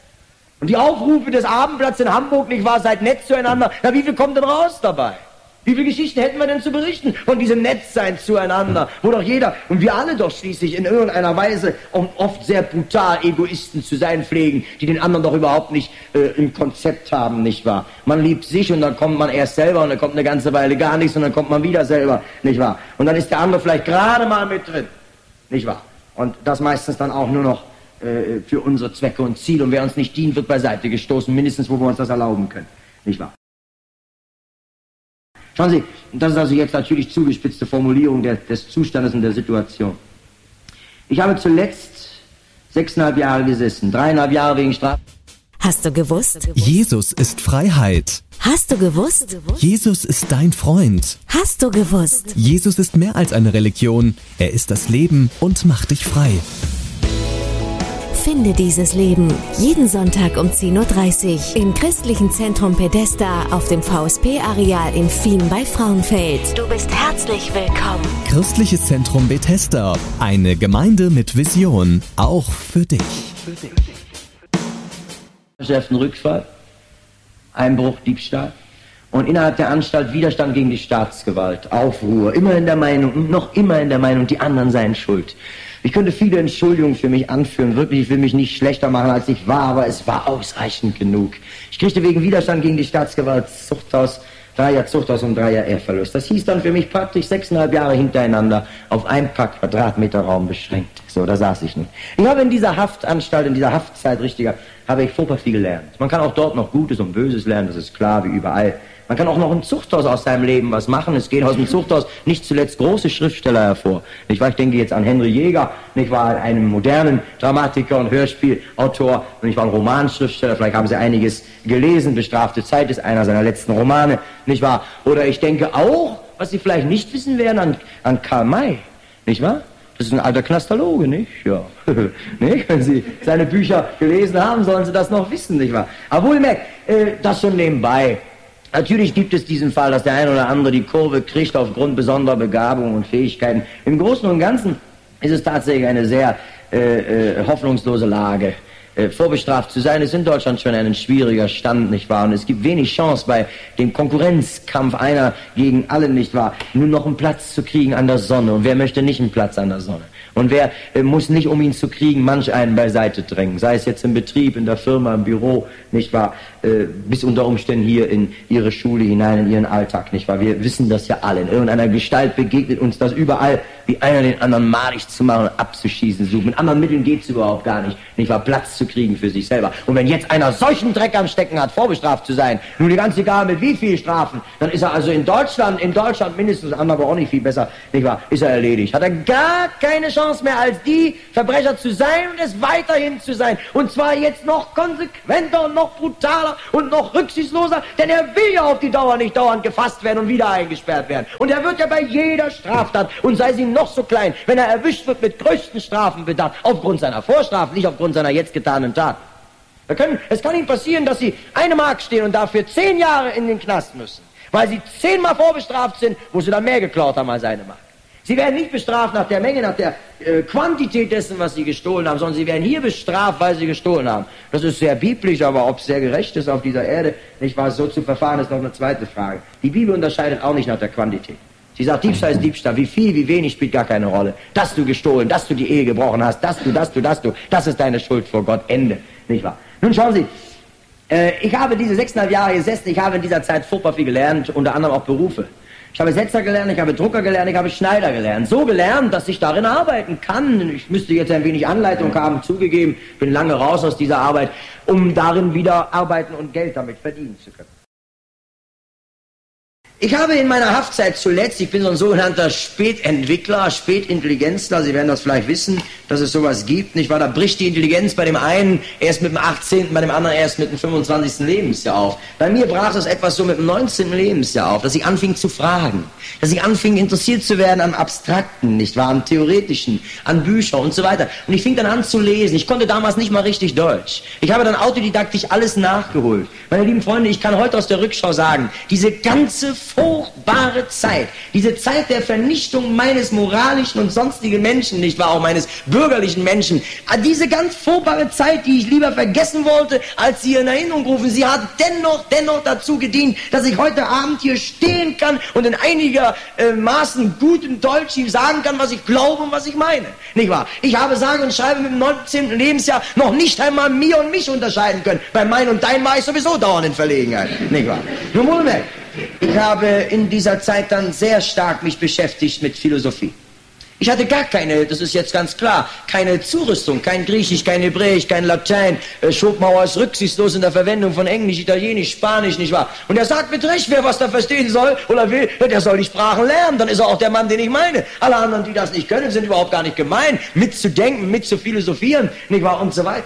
Und die Aufrufe des Abendblatts in Hamburg, nicht wahr, seid nett zueinander, na wie viel kommt denn raus dabei? Wie viele Geschichten hätten wir denn zu berichten von diesem Nettsein zueinander, wo doch jeder, und wir alle doch schließlich in irgendeiner Weise oft sehr brutal Egoisten zu sein pflegen, die den anderen doch überhaupt nicht äh, im Konzept haben, nicht wahr? Man liebt sich und dann kommt man erst selber und dann kommt eine ganze Weile gar nichts und dann kommt man wieder selber, nicht wahr? Und dann ist der andere vielleicht gerade mal mit drin. nicht wahr? Und das meistens dann auch nur noch äh, für unsere Zwecke und Ziele. Und wer uns nicht dient, wird beiseite gestoßen, mindestens wo wir uns das erlauben können, nicht wahr? Schauen Sie, das ist also jetzt natürlich zugespitzte Formulierung der, des Zustandes und der Situation. Ich habe zuletzt sechseinhalb Jahre gesessen, dreieinhalb Jahre wegen Strafe. Hast du gewusst? Jesus ist Freiheit. Hast du gewusst? Jesus ist dein Freund. Hast du gewusst? Jesus ist mehr als eine Religion. Er ist das Leben und macht dich frei. Finde dieses Leben jeden Sonntag um zehn Uhr dreißig im Christlichen Zentrum Pedesta auf dem V S P-Areal in Fien bei Frauenfeld. Du bist herzlich willkommen. Christliches Zentrum Bethesda. Eine Gemeinde mit Vision. Auch für dich. Rückfall, Einbruch, Diebstahl und innerhalb der Anstalt Widerstand gegen die Staatsgewalt, Aufruhr, immer in der Meinung, noch immer in der Meinung, die anderen seien schuld. Ich könnte viele Entschuldigungen für mich anführen, wirklich, ich will mich nicht schlechter machen, als ich war, aber es war ausreichend genug. Ich kriegte wegen Widerstand gegen die Staatsgewalt Zuchthaus, drei Jahre Zuchthaus und drei Jahre Ehrverlust. Das hieß dann für mich praktisch sechseinhalb Jahre hintereinander auf ein paar Quadratmeter Raum beschränkt. So, da saß ich nun. Ich habe in dieser Haftanstalt, in dieser Haftzeit, richtiger, habe ich furchtbar viel gelernt. Man kann auch dort noch Gutes und Böses lernen, das ist klar, wie überall. Man kann auch noch im Zuchthaus aus seinem Leben was machen. Es gehen aus dem Zuchthaus nicht zuletzt große Schriftsteller hervor. Nicht wahr? Ich denke jetzt an Henry Jäger, nicht wahr? Einen modernen Dramatiker und Hörspielautor, und ich war ein Romanschriftsteller. Vielleicht haben Sie einiges gelesen. Bestrafte Zeit ist einer seiner letzten Romane, nicht wahr? Oder ich denke auch, was Sie vielleicht nicht wissen werden, an, an Karl May, nicht wahr? Das ist ein alter Knastaloge, nicht? Ja. Nicht? Wenn Sie seine Bücher gelesen haben, sollen Sie das noch wissen, nicht wahr? Aber wohlgemerkt, äh, das schon nebenbei. Natürlich gibt es diesen Fall, dass der eine oder andere die Kurve kriegt aufgrund besonderer Begabung und Fähigkeiten. Im Großen und Ganzen ist es tatsächlich eine sehr äh, äh, hoffnungslose Lage. Äh, vorbestraft zu sein, ist in Deutschland schon ein schwieriger Stand, nicht wahr? Und es gibt wenig Chance bei dem Konkurrenzkampf einer gegen alle, nicht wahr? Nur noch einen Platz zu kriegen an der Sonne. Und wer möchte nicht einen Platz an der Sonne? Und wer äh, muss nicht, um ihn zu kriegen, manch einen beiseite drängen? Sei es jetzt im Betrieb, in der Firma, im Büro, nicht wahr? Äh, bis unter Umständen hier in ihre Schule hinein, in ihren Alltag, nicht wahr? Wir wissen das ja alle. In irgendeiner Gestalt begegnet uns das überall, wie einer den anderen madig zu machen und abzuschießen sucht. Mit anderen Mitteln geht's überhaupt gar nicht, nicht wahr? Platz zu kriegen für sich selber. Und wenn jetzt einer solchen Dreck am Stecken hat, vorbestraft zu sein, nun ganz egal mit wie viel Strafen, dann ist er also in Deutschland, in Deutschland mindestens, andere aber auch nicht viel besser, nicht wahr? Ist er erledigt. Hat er gar keine Chance mehr als die Verbrecher zu sein und es weiterhin zu sein. Und zwar jetzt noch konsequenter und noch brutaler und noch rücksichtsloser, denn er will ja auf die Dauer nicht dauernd gefasst werden und wieder eingesperrt werden. Und er wird ja bei jeder Straftat, und sei sie noch so klein, wenn er erwischt wird, mit größten Strafen bedacht, aufgrund seiner Vorstrafen, nicht aufgrund seiner jetzt getanen Tat. Wir können, es kann Ihnen passieren, dass Sie eine Mark stehen und dafür zehn Jahre in den Knast müssen, weil Sie zehnmal vorbestraft sind, wo Sie dann mehr geklaut haben als eine Mark. Sie werden nicht bestraft nach der Menge, nach der äh, Quantität dessen, was Sie gestohlen haben, sondern Sie werden hier bestraft, weil Sie gestohlen haben. Das ist sehr biblisch, aber ob es sehr gerecht ist auf dieser Erde, nicht wahr, so zu verfahren, ist noch eine zweite Frage. Die Bibel unterscheidet auch nicht nach der Quantität. Sie sagt, Diebstahl ist Diebstahl. Wie viel, wie wenig spielt gar keine Rolle. Dass du gestohlen, dass du die Ehe gebrochen hast, dass du, dass du, dass du, das ist deine Schuld vor Gott. Ende. Nicht wahr? Nun schauen Sie, äh, ich habe diese sechseinhalb Jahre gesessen, ich habe in dieser Zeit furchtbar viel gelernt, unter anderem auch Berufe. Ich habe Setzer gelernt, ich habe Drucker gelernt, ich habe Schneider gelernt. So gelernt, dass ich darin arbeiten kann. Ich müsste jetzt ein wenig Anleitung haben, zugegeben, bin lange raus aus dieser Arbeit, um darin wieder arbeiten und Geld damit verdienen zu können. Ich habe in meiner Haftzeit zuletzt, ich bin so ein sogenannter Spätentwickler, Spätintelligenzler, Sie werden das vielleicht wissen, dass es sowas gibt, nicht wahr? Da bricht die Intelligenz bei dem einen erst mit dem achtzehnten, bei dem anderen erst mit dem fünfundzwanzigsten Lebensjahr auf. Bei mir brach es etwas so mit dem neunzehnten Lebensjahr auf, dass ich anfing zu fragen, dass ich anfing interessiert zu werden am Abstrakten, nicht wahr? Am Theoretischen, an Bücher und so weiter. Und ich fing dann an zu lesen. Ich konnte damals nicht mal richtig Deutsch. Ich habe dann autodidaktisch alles nachgeholt. Meine lieben Freunde, ich kann heute aus der Rückschau sagen, diese ganze furchtbare Zeit, diese Zeit der Vernichtung meines moralischen und sonstigen Menschen, nicht wahr, auch meines bürgerlichen Menschen, diese ganz furchtbare Zeit, die ich lieber vergessen wollte, als sie in Erinnerung rufen, sie hat dennoch, dennoch dazu gedient, dass ich heute Abend hier stehen kann und in einiger äh, Maßen gutem Deutsch ihm sagen kann, was ich glaube und was ich meine, nicht wahr? Ich habe sage und schreibe mit dem neunzehnten Lebensjahr noch nicht einmal mir und mich unterscheiden können. Bei mein und dein war ich sowieso dauernd in Verlegenheit, nicht wahr? Nun wohlgemerkt, ich habe in dieser Zeit dann sehr stark mich beschäftigt mit Philosophie. Ich hatte gar keine, das ist jetzt ganz klar, keine Zurüstung, kein Griechisch, kein Hebräisch, kein Latein. Äh, Schopenhauer ist rücksichtslos in der Verwendung von Englisch, Italienisch, Spanisch, nicht wahr? Und er sagt mit Recht, wer was da verstehen soll oder will, der soll die Sprachen lernen, dann ist er auch der Mann, den ich meine. Alle anderen, die das nicht können, sind überhaupt gar nicht gemein, mitzudenken, mitzufilosophieren, nicht wahr, und so weiter.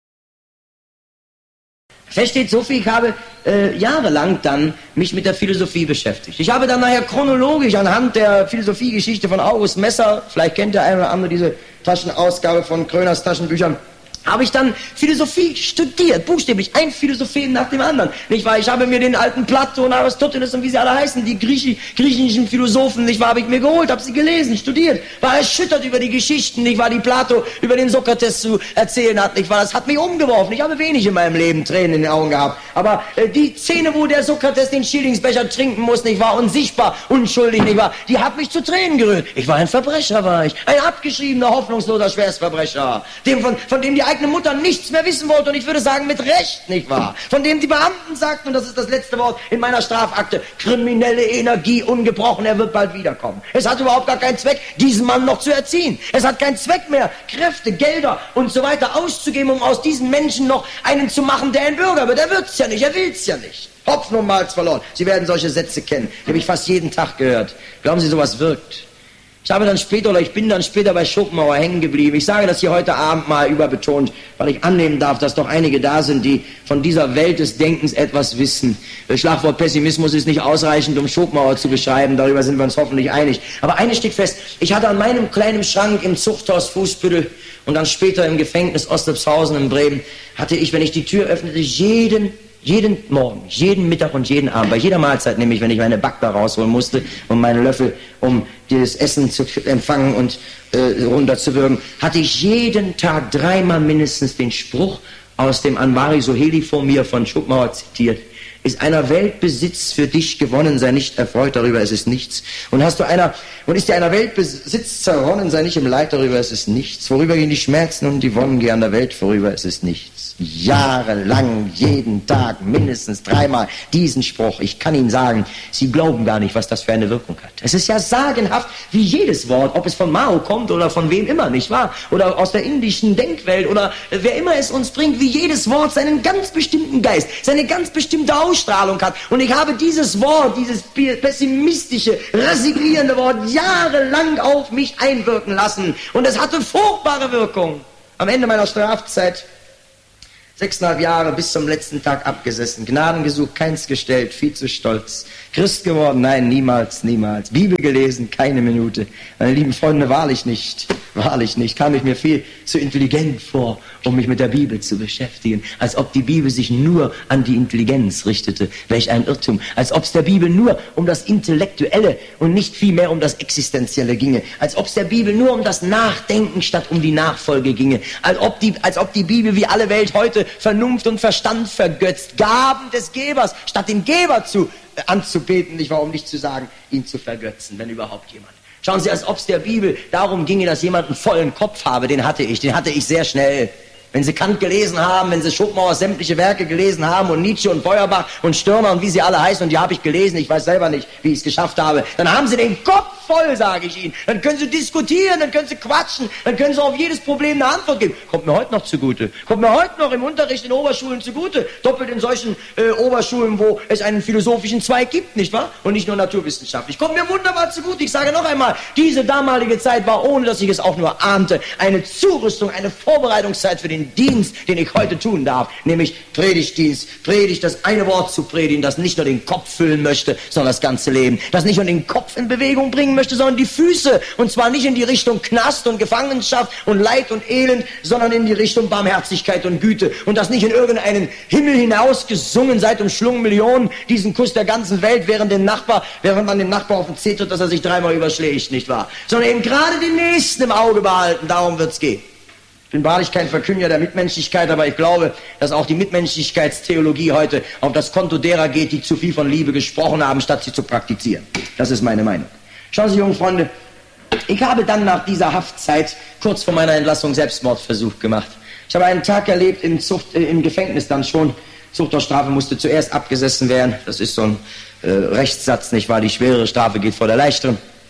Fest steht so viel, ich habe äh, jahrelang dann mich mit der Philosophie beschäftigt. Ich habe dann nachher chronologisch anhand der Philosophiegeschichte von August Messer, vielleicht kennt der eine oder andere diese Taschenausgabe von Kröners Taschenbüchern, habe ich dann Philosophie studiert, buchstäblich, ein Philosophen nach dem anderen. Nicht wahr? Ich habe mir den alten Platon, Aristoteles und wie sie alle heißen, die Griechi griechischen Philosophen, nicht wahr, habe ich mir geholt, habe sie gelesen, studiert, war erschüttert über die Geschichten, nicht wahr, die Plato über den Sokrates zu erzählen hat, nicht wahr, das hat mich umgeworfen. Ich habe wenig in meinem Leben Tränen in den Augen gehabt, aber äh, die Szene, wo der Sokrates den Schillingsbecher trinken muss, nicht wahr, unsichtbar, unschuldig, nicht wahr, die hat mich zu Tränen gerührt. Ich war ein Verbrecher, war ich, ein abgeschriebener, hoffnungsloser Schwerstverbrecher, dem von, von dem die eigene Mutter nichts mehr wissen wollte, und ich würde sagen, mit Recht, nicht wahr? Von dem die Beamten sagten, und das ist das letzte Wort in meiner Strafakte, kriminelle Energie ungebrochen, er wird bald wiederkommen. Es hat überhaupt gar keinen Zweck, diesen Mann noch zu erziehen. Es hat keinen Zweck mehr, Kräfte, Gelder und so weiter auszugeben, um aus diesen Menschen noch einen zu machen, der ein Bürger wird. Er wird's ja nicht, er will's ja nicht. Hopfen und Malz verloren. Sie werden solche Sätze kennen. Die habe ich fast jeden Tag gehört. Glauben Sie, sowas wirkt? Ich habe dann später, oder ich bin dann später bei Schopenhauer hängen geblieben. Ich sage das hier heute Abend mal überbetont, weil ich annehmen darf, dass doch einige da sind, die von dieser Welt des Denkens etwas wissen. Das Schlagwort Pessimismus ist nicht ausreichend, um Schopenhauer zu beschreiben, darüber sind wir uns hoffentlich einig. Aber eines steht fest, ich hatte an meinem kleinen Schrank im Zuchthaus Fußbüttel und dann später im Gefängnis Ostepshausen in Bremen, hatte ich, wenn ich die Tür öffnete, jeden Jeden Morgen, jeden Mittag und jeden Abend, bei jeder Mahlzeit, nämlich wenn ich meine Backbar rausholen musste und meine Löffel, um dieses Essen zu empfangen und äh, runterzuwürgen, hatte ich jeden Tag dreimal mindestens den Spruch aus dem Anvari Soheli vor mir von Schopenhauer zitiert. Ist einer Weltbesitz für dich gewonnen, sei nicht erfreut darüber, es ist nichts. Und hast du einer, und ist dir einer Weltbesitz zerronnen, sei nicht im Leid darüber, es ist nichts. Worüber gehen die Schmerzen und die Wonnen gehen an der Welt vorüber, es ist nichts. Jahrelang, jeden Tag, mindestens dreimal diesen Spruch. Ich kann Ihnen sagen, Sie glauben gar nicht, was das für eine Wirkung hat. Es ist ja sagenhaft, wie jedes Wort, ob es von Mao kommt oder von wem immer, nicht wahr? Oder aus der indischen Denkwelt oder wer immer es uns bringt, wie jedes Wort seinen ganz bestimmten Geist, seine ganz bestimmte Ausstrahlung hat. Und ich habe dieses Wort, dieses pessimistische, resignierende Wort jahrelang auf mich einwirken lassen. Und es hatte furchtbare Wirkung. Am Ende meiner Strafzeit, sechseinhalb Jahre bis zum letzten Tag abgesessen, Gnaden gesucht, keins gestellt, viel zu stolz. Christ geworden? Nein, niemals, niemals. Bibel gelesen? Keine Minute. Meine lieben Freunde, wahrlich nicht. Wahrlich nicht. Kam ich mir viel zu intelligent vor, um mich mit der Bibel zu beschäftigen. Als ob die Bibel sich nur an die Intelligenz richtete. Welch ein Irrtum. Als ob es der Bibel nur um das Intellektuelle und nicht vielmehr um das Existenzielle ginge. Als ob es der Bibel nur um das Nachdenken statt um die Nachfolge ginge. Als ob die, als ob die Bibel wie alle Welt heute Vernunft und Verstand vergötzt. Gaben des Gebers statt den Geber zu äh, anzubeten. Nicht warum nicht zu sagen, ihn zu vergötzen, wenn überhaupt jemand. Schauen Sie, als ob es der Bibel darum ginge, dass jemand einen vollen Kopf habe. Den hatte ich, den hatte ich sehr schnell. Wenn Sie Kant gelesen haben, wenn Sie Schopenhauers sämtliche Werke gelesen haben und Nietzsche und Feuerbach und Stirner und wie sie alle heißen, und die habe ich gelesen, ich weiß selber nicht, wie ich es geschafft habe, dann haben Sie den Kopf voll, sage ich Ihnen. Dann können Sie diskutieren, dann können Sie quatschen, dann können Sie auf jedes Problem eine Antwort geben. Kommt mir heute noch zugute. Kommt mir heute noch im Unterricht in Oberschulen zugute. Doppelt in solchen äh, Oberschulen, wo es einen philosophischen Zweig gibt, nicht wahr? Und nicht nur naturwissenschaftlich. Kommt mir wunderbar zugute. Ich sage noch einmal, diese damalige Zeit war, ohne dass ich es auch nur ahnte, eine Zurüstung, eine Vorbereitungszeit für den Dienst, den ich heute tun darf, nämlich Predigtdienst, Predigt, das eine Wort zu predigen, das nicht nur den Kopf füllen möchte, sondern das ganze Leben, das nicht nur den Kopf in Bewegung bringen möchte, sondern die Füße, und zwar nicht in die Richtung Knast und Gefangenschaft und Leid und Elend, sondern in die Richtung Barmherzigkeit und Güte, und das nicht in irgendeinen Himmel hinaus gesungen, seit umschlungen Millionen, diesen Kuss der ganzen Welt, während, den Nachbar, während man dem Nachbar auf den Zeh tritt, dass er sich dreimal überschlägt, nicht wahr? Sondern eben gerade den Nächsten im Auge behalten, darum wird's gehen. Ich bin wahrlich kein Verkünder der Mitmenschlichkeit, aber ich glaube, dass auch die Mitmenschlichkeitstheologie heute auf das Konto derer geht, die zu viel von Liebe gesprochen haben, statt sie zu praktizieren. Das ist meine Meinung. Schauen Sie, junge Freunde, ich habe dann nach dieser Haftzeit kurz vor meiner Entlassung Selbstmordversuch gemacht. Ich habe einen Tag erlebt im, Zucht, äh, im Gefängnis dann schon. Zuchthausstrafe musste zuerst abgesessen werden. Das ist so ein äh, Rechtssatz, nicht wahr? Die schwerere Strafe geht vor der leichteren.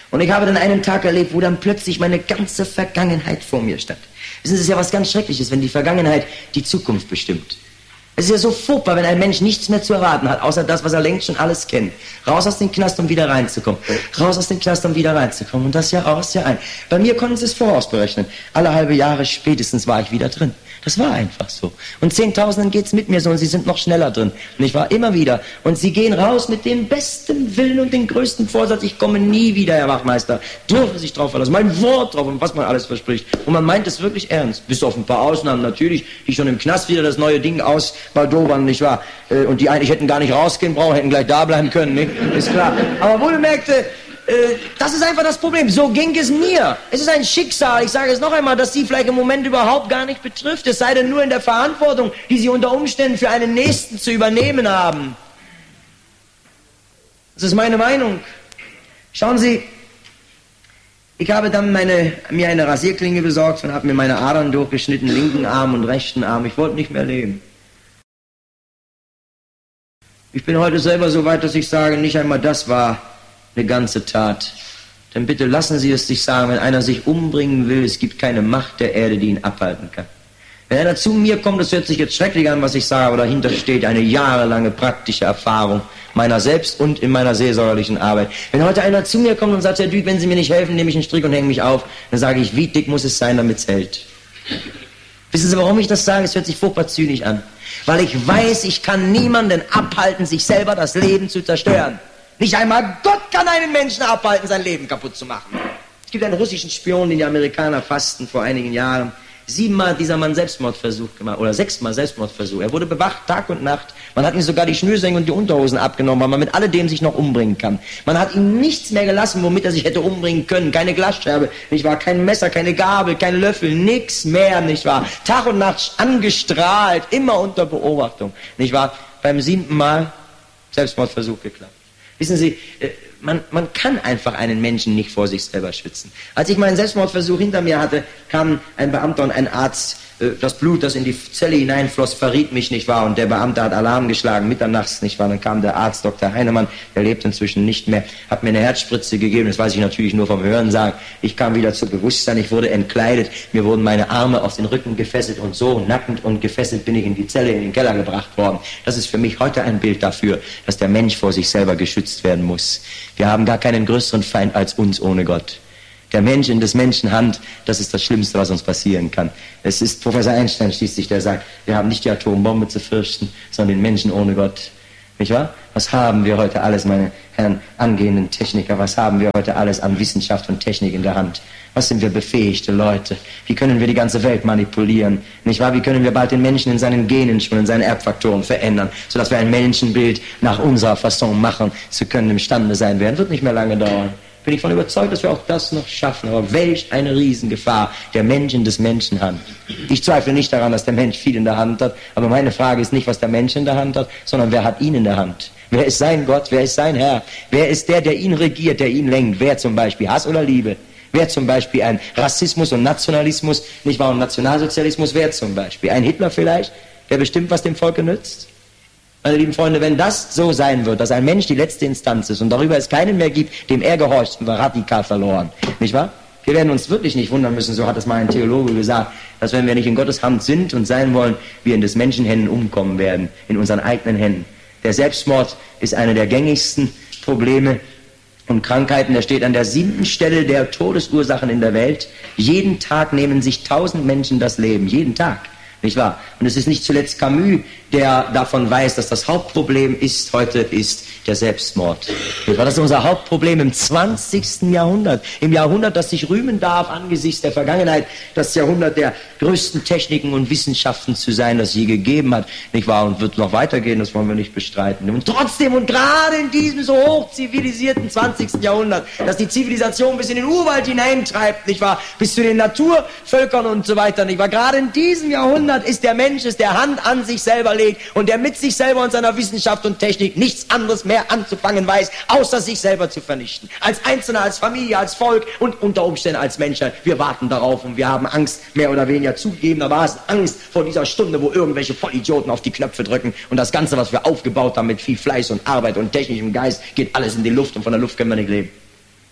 Und ich habe dann einen Tag erlebt, wo dann plötzlich meine ganze Vergangenheit vor mir stand. Wissen Sie, es ist ja was ganz Schreckliches, wenn die Vergangenheit die Zukunft bestimmt. Es ist ja so furchtbar, wenn ein Mensch nichts mehr zu erwarten hat, außer das, was er längst schon alles kennt. Raus aus dem Knast, um wieder reinzukommen. Raus aus dem Knast, um wieder reinzukommen. Und das Jahr aus, Jahr ein. Bei mir konnten Sie es vorausberechnen. Alle halbe Jahre spätestens war ich wieder drin. Das war einfach so. Und Zehntausenden geht's mit mir so und sie sind noch schneller drin. Und ich war immer wieder. Und sie gehen raus mit dem besten Willen und dem größten Vorsatz, ich komme nie wieder, Herr Wachmeister. Dürfen sich drauf verlassen. Mein Wort drauf und was man alles verspricht. Und man meint es wirklich ernst. Bis auf ein paar Ausnahmen natürlich, die schon im Knast wieder das neue Ding ausbaldobern, nicht wahr? Und die eigentlich hätten gar nicht rausgehen brauchen, hätten gleich da bleiben können, nicht? Ist klar. Aber wohlgemerkte, das ist einfach das Problem. So ging es mir. Es ist ein Schicksal, ich sage es noch einmal, das Sie vielleicht im Moment überhaupt gar nicht betrifft. Es sei denn nur in der Verantwortung, die Sie unter Umständen für einen Nächsten zu übernehmen haben. Das ist meine Meinung. Schauen Sie, ich habe dann meine, mir eine Rasierklinge besorgt und habe mir meine Adern durchgeschnitten, linken Arm und rechten Arm. Ich wollte nicht mehr leben. Ich bin heute selber so weit, dass ich sage, nicht einmal das war eine ganze Tat. Dann bitte lassen Sie es sich sagen, wenn einer sich umbringen will, es gibt keine Macht der Erde, die ihn abhalten kann. Wenn einer zu mir kommt, das hört sich jetzt schrecklich an, was ich sage, aber dahinter steht eine jahrelange praktische Erfahrung meiner selbst und in meiner seelsorgerlichen Arbeit. Wenn heute einer zu mir kommt und sagt, Herr Dück, wenn Sie mir nicht helfen, nehme ich einen Strick und hänge mich auf, dann sage ich, wie dick muss es sein, damit es hält? Wissen Sie, warum ich das sage? Es hört sich furchtbar zynisch an. Weil ich weiß, ich kann niemanden abhalten, sich selber das Leben zu zerstören. Nicht einmal Gott kann einen Menschen abhalten, sein Leben kaputt zu machen. Es gibt einen russischen Spion, den die Amerikaner fassten vor einigen Jahren. Siebenmal hat dieser Mann Selbstmordversuch gemacht, oder sechsmal Selbstmordversuch. Er wurde bewacht, Tag und Nacht. Man hat ihm sogar die Schnürsenkel und die Unterhosen abgenommen, weil man mit alledem sich noch umbringen kann. Man hat ihm nichts mehr gelassen, womit er sich hätte umbringen können. Keine Glasscherbe, nicht wahr? Kein Messer, keine Gabel, kein Löffel, nichts mehr, nicht wahr? Tag und Nacht angestrahlt, immer unter Beobachtung, nicht wahr? Beim siebten Mal Selbstmordversuch geklappt. Wissen Sie, man, man kann einfach einen Menschen nicht vor sich selber schützen. Als ich meinen Selbstmordversuch hinter mir hatte, kam ein Beamter und ein Arzt. Das Blut, das in die Zelle hineinfloss, verriet mich, nicht wahr? Und der Beamte hat Alarm geschlagen, mitternachts, nicht wahr? Dann kam der Arzt, Doktor Heinemann, der lebt inzwischen nicht mehr, hat mir eine Herzspritze gegeben, das weiß ich natürlich nur vom Hören sagen. Ich kam wieder zu Bewusstsein, ich wurde entkleidet, mir wurden meine Arme auf den Rücken gefesselt und so nackend und gefesselt bin ich in die Zelle, in den Keller gebracht worden. Das ist für mich heute ein Bild dafür, dass der Mensch vor sich selber geschützt werden muss. Wir haben gar keinen größeren Feind als uns ohne Gott. Der Mensch in des Menschen Hand, das ist das Schlimmste, was uns passieren kann. Es ist Professor Einstein schließlich, der sagt, wir haben nicht die Atombombe zu fürchten, sondern den Menschen ohne Gott. Nicht wahr? Was haben wir heute alles, meine Herren angehenden Techniker, was haben wir heute alles an Wissenschaft und Technik in der Hand? Was sind wir befähigte Leute? Wie können wir die ganze Welt manipulieren? Nicht wahr? Wie können wir bald den Menschen in seinen Genen schon, in seinen Erbfaktoren verändern, sodass wir ein Menschenbild nach unserer Fasson machen zu können, imstande sein werden? Wird nicht mehr lange dauern. Bin ich von überzeugt, dass wir auch das noch schaffen. Aber welch eine Riesengefahr, der Mensch in des Menschen Hand. Ich zweifle nicht daran, dass der Mensch viel in der Hand hat, aber meine Frage ist nicht, was der Mensch in der Hand hat, sondern wer hat ihn in der Hand? Wer ist sein Gott? Wer ist sein Herr? Wer ist der, der ihn regiert, der ihn lenkt? Wer zum Beispiel Hass oder Liebe? Wer zum Beispiel ein Rassismus und Nationalismus, nicht wahr, und Nationalsozialismus? Wer zum Beispiel? Ein Hitler vielleicht, der bestimmt, was dem Volke nützt? Meine lieben Freunde, wenn das so sein wird, dass ein Mensch die letzte Instanz ist und darüber es keinen mehr gibt, dem er gehorcht, sind wir radikal verloren. Nicht wahr? Wir werden uns wirklich nicht wundern müssen, so hat es mal ein Theologe gesagt, dass wenn wir nicht in Gottes Hand sind und sein wollen, wir in des Menschen Händen umkommen werden, in unseren eigenen Händen. Der Selbstmord ist eine der gängigsten Probleme und Krankheiten. Der steht an der siebten Stelle der Todesursachen in der Welt. Jeden Tag nehmen sich tausend Menschen das Leben. Jeden Tag. Nicht wahr? Und es ist nicht zuletzt Camus, der davon weiß, dass das Hauptproblem ist, heute ist der Selbstmord. Das ist unser Hauptproblem im zwanzigsten Jahrhundert. Im Jahrhundert, das sich rühmen darf angesichts der Vergangenheit, das Jahrhundert der größten Techniken und Wissenschaften zu sein, das je gegeben hat. Nicht wahr? Und wird noch weitergehen, das wollen wir nicht bestreiten. Und trotzdem und gerade in diesem so hoch zivilisierten zwanzigsten Jahrhundert, das die Zivilisation bis in den Urwald hineintreibt, nicht wahr? Bis zu den Naturvölkern und so weiter, nicht wahr? Gerade in diesem Jahrhundert ist der Mensch, ist der Hand an sich selber legt und der mit sich selber und seiner Wissenschaft und Technik nichts anderes mehr anzufangen weiß, außer sich selber zu vernichten. Als Einzelner, als Familie, als Volk und unter Umständen als Menschen. Wir warten darauf und wir haben Angst, mehr oder weniger zugegebenermaßen Angst vor dieser Stunde, wo irgendwelche Vollidioten auf die Knöpfe drücken und das Ganze, was wir aufgebaut haben mit viel Fleiß und Arbeit und technischem Geist, geht alles in die Luft und von der Luft können wir nicht leben.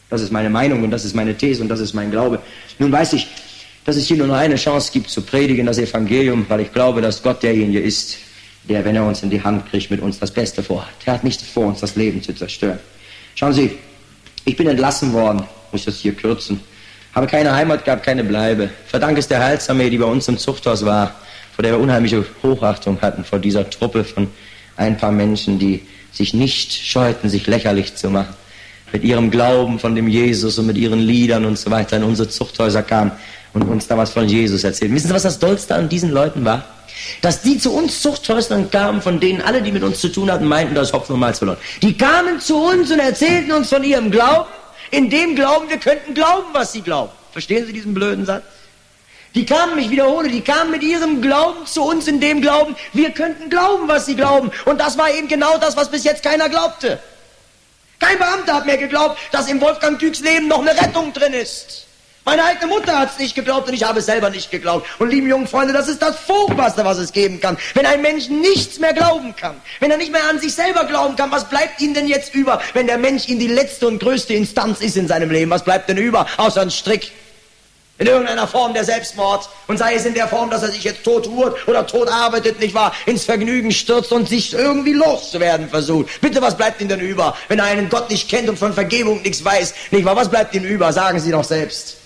Das ist meine Meinung und das ist meine These und das ist mein Glaube. Nun weiß ich, dass es hier nur noch eine Chance gibt, zu predigen, das Evangelium, weil ich glaube, dass Gott derjenige ist, der, wenn er uns in die Hand kriegt, mit uns das Beste vorhat. Er hat nicht vor, uns das Leben zu zerstören. Schauen Sie, ich bin entlassen worden, muss das hier kürzen, habe keine Heimat gehabt, keine Bleibe. Verdank es der Heilsarmee, die bei uns im Zuchthaus war, vor der wir unheimliche Hochachtung hatten, vor dieser Truppe von ein paar Menschen, die sich nicht scheuten, sich lächerlich zu machen. Mit ihrem Glauben von dem Jesus und mit ihren Liedern und so weiter in unsere Zuchthäuser kamen und uns damals von Jesus erzählen. Wissen Sie, was das Tollste an diesen Leuten war? Dass die zu uns Zuchthäusern kamen, von denen alle, die mit uns zu tun hatten, meinten, das ist Hopfen und Malz verloren. Die kamen zu uns und erzählten uns von ihrem Glauben, in dem Glauben, wir könnten glauben, was sie glauben. Verstehen Sie diesen blöden Satz? Die kamen, ich wiederhole, die kamen mit ihrem Glauben zu uns, in dem Glauben, wir könnten glauben, was sie glauben. Und das war eben genau das, was bis jetzt keiner glaubte. Kein Beamter hat mehr geglaubt, dass im Wolfgang Düks Leben noch eine Rettung drin ist. Meine eigene Mutter hat es nicht geglaubt und ich habe es selber nicht geglaubt. Und lieben jungen Freunde, das ist das Furchtbarste, was es geben kann. Wenn ein Mensch nichts mehr glauben kann, wenn er nicht mehr an sich selber glauben kann, was bleibt ihm denn jetzt über, wenn der Mensch in die letzte und größte Instanz ist in seinem Leben? Was bleibt denn über, außer ein Strick? In irgendeiner Form der Selbstmord. Und sei es in der Form, dass er sich jetzt tot ruht oder tot arbeitet, nicht wahr, ins Vergnügen stürzt und sich irgendwie loszuwerden versucht. Bitte, was bleibt ihm denn über, wenn er einen Gott nicht kennt und von Vergebung nichts weiß? Nicht wahr, was bleibt ihm über? Sagen Sie doch selbst.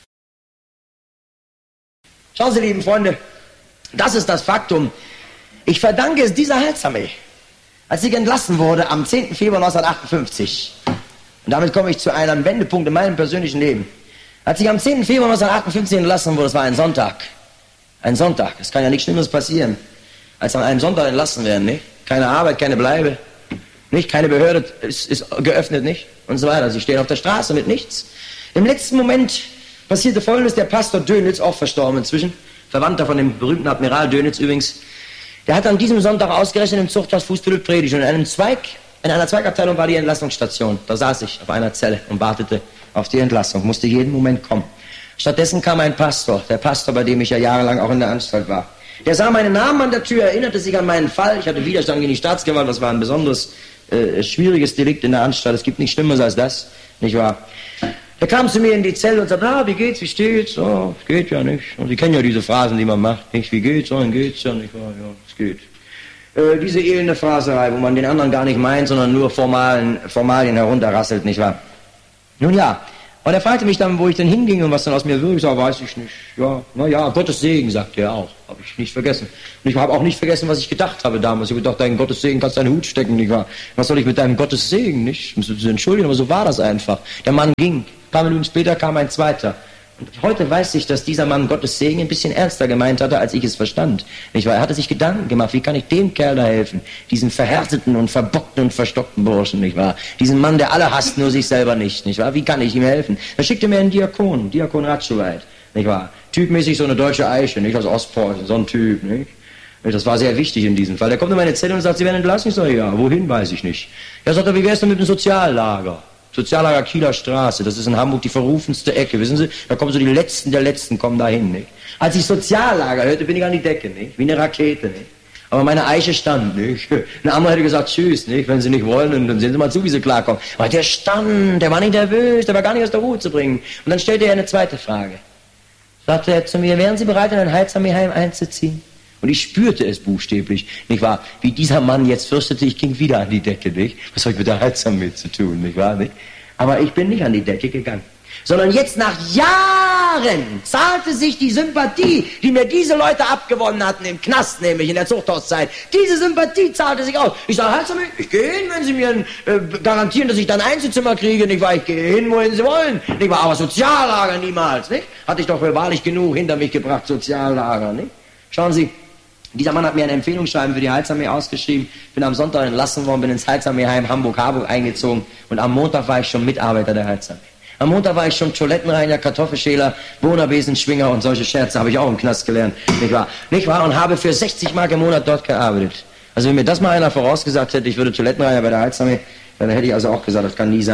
Schauen Sie, lieben Freunde, das ist das Faktum. Ich verdanke es dieser Heilsarmee, als ich entlassen wurde am zehnten Februar neunzehnhundertachtundfünfzig. Und damit komme ich zu einem Wendepunkt in meinem persönlichen Leben. Als ich am zehnten Februar neunzehnhundertachtundfünfzig entlassen wurde, das war ein Sonntag. Ein Sonntag. Es kann ja nichts Schlimmeres passieren, als an einem Sonntag entlassen werden, nicht? Keine Arbeit, keine Bleibe, nicht? Keine Behörde ist, ist geöffnet, nicht? Und so weiter. Sie stehen auf der Straße mit nichts. Im letzten Moment passierte Folgendes: Der Pastor Dönitz, auch verstorben inzwischen, Verwandter von dem berühmten Admiral Dönitz übrigens, der hat an diesem Sonntag ausgerechnet im Zuchthaus Fußbüttel predigt. Und in einem Zweig, in einer Zweigabteilung war die Entlassungsstation. Da saß ich auf einer Zelle und wartete auf die Entlassung, musste jeden Moment kommen. Stattdessen kam ein Pastor, der Pastor, bei dem ich ja jahrelang auch in der Anstalt war. Der sah meinen Namen an der Tür, erinnerte sich an meinen Fall. Ich hatte Widerstand gegen die Staatsgewalt, das war ein besonders äh, schwieriges Delikt in der Anstalt. Es gibt nichts Schlimmeres als das, nicht wahr? Er kam zu mir in die Zelle und sagte, na, wie geht's, wie steht's? Oh, geht ja nicht. Und Sie kennen ja diese Phrasen, die man macht, nicht? Wie geht's? Oh, dann geht's ja nicht. Ja, es geht. Äh, diese elende Phraserei, wo man den anderen gar nicht meint, sondern nur Formalen, Formalien herunterrasselt, nicht wahr? Nun ja, und er fragte mich dann, wo ich denn hinging und was dann aus mir würde. Ich sage, weiß ich nicht. Ja, na ja, Gottes Segen, sagte er auch. Habe ich nicht vergessen. Und ich habe auch nicht vergessen, was ich gedacht habe damals. Ich habe gedacht, dein Gottes Segen kannst du deinen Hut stecken, nicht wahr? Was soll ich mit deinem Gottes Segen, nicht? Ich muss mich entschuldigen, aber so war das einfach. Der Mann ging. Ein paar Minuten später kam ein zweiter. Und heute weiß ich, dass dieser Mann Gottes Segen ein bisschen ernster gemeint hatte, als ich es verstand. Nicht wahr? Er hatte sich Gedanken gemacht, wie kann ich dem Kerl da helfen? Diesen verhärteten und verbockten und verstockten Burschen, nicht wahr? Diesen Mann, der alle hasst, nur sich selber nicht, nicht wahr? Wie kann ich ihm helfen? Er schickte mir einen Diakon, Diakon Ratschoweit, nicht wahr? Typmäßig so eine deutsche Eiche, nicht aus Ostpreußen, so ein Typ, nicht? Das war sehr wichtig in diesem Fall. Der kommt in meine Zelle und sagt, Sie werden entlassen. Ich sage, ja, wohin, weiß ich nicht. Er sagt, wie wär's denn mit dem Soziallager? Soziallager Kieler Straße, das ist in Hamburg die verrufenste Ecke, wissen Sie? Da kommen so die Letzten der Letzten, kommen da hin, nicht? Als ich Soziallager hörte, bin ich an die Decke, nicht? Wie eine Rakete, nicht? Aber meine Eiche stand, nicht? Ein anderer hätte gesagt, tschüss, nicht? Wenn Sie nicht wollen, dann sehen Sie mal zu, wie Sie klarkommen. Aber der stand, der war nicht nervös, der war gar nicht aus der Ruhe zu bringen. Und dann stellte er eine zweite Frage. Sagte er zu mir, wären Sie bereit, in ein Heilsarmeeheim einzuziehen? Und ich spürte es buchstäblich, nicht wahr? Wie dieser Mann jetzt fürchtete, ich ging wieder an die Decke, nicht? Was habe ich mit der Heilsarmee zu tun, nicht wahr, nicht? Aber ich bin nicht an die Decke gegangen. Sondern jetzt nach Jahren zahlte sich die Sympathie, die mir diese Leute abgewonnen hatten, im Knast nämlich, in der Zuchthauszeit. Diese Sympathie zahlte sich aus. Ich sage, Heilsarmee, ich gehe hin, wenn Sie mir äh, garantieren, dass ich dann ein Einzelzimmer kriege, nicht wahr? Ich gehe hin, wohin Sie wollen, nicht wahr? Aber Soziallager niemals, nicht? Hatte ich doch wahrlich genug hinter mich gebracht, Soziallager, nicht? Schauen Sie, dieser Mann hat mir ein Empfehlungsschreiben für die Heilsarmee ausgeschrieben, bin am Sonntag entlassen worden, bin ins Heilsarmeeheim Hamburg-Harburg eingezogen und am Montag war ich schon Mitarbeiter der Heilsarmee. Am Montag war ich schon Toilettenreiniger, Kartoffelschäler, Bohnerbesenschwinger und solche Scherze habe ich auch im Knast gelernt, nicht wahr? Nicht wahr? Und habe für sechzig Mark im Monat dort gearbeitet. Also wenn mir das mal einer vorausgesagt hätte, ich würde Toilettenreiniger bei der Heilsarmee, dann hätte ich also auch gesagt, das kann nie sein.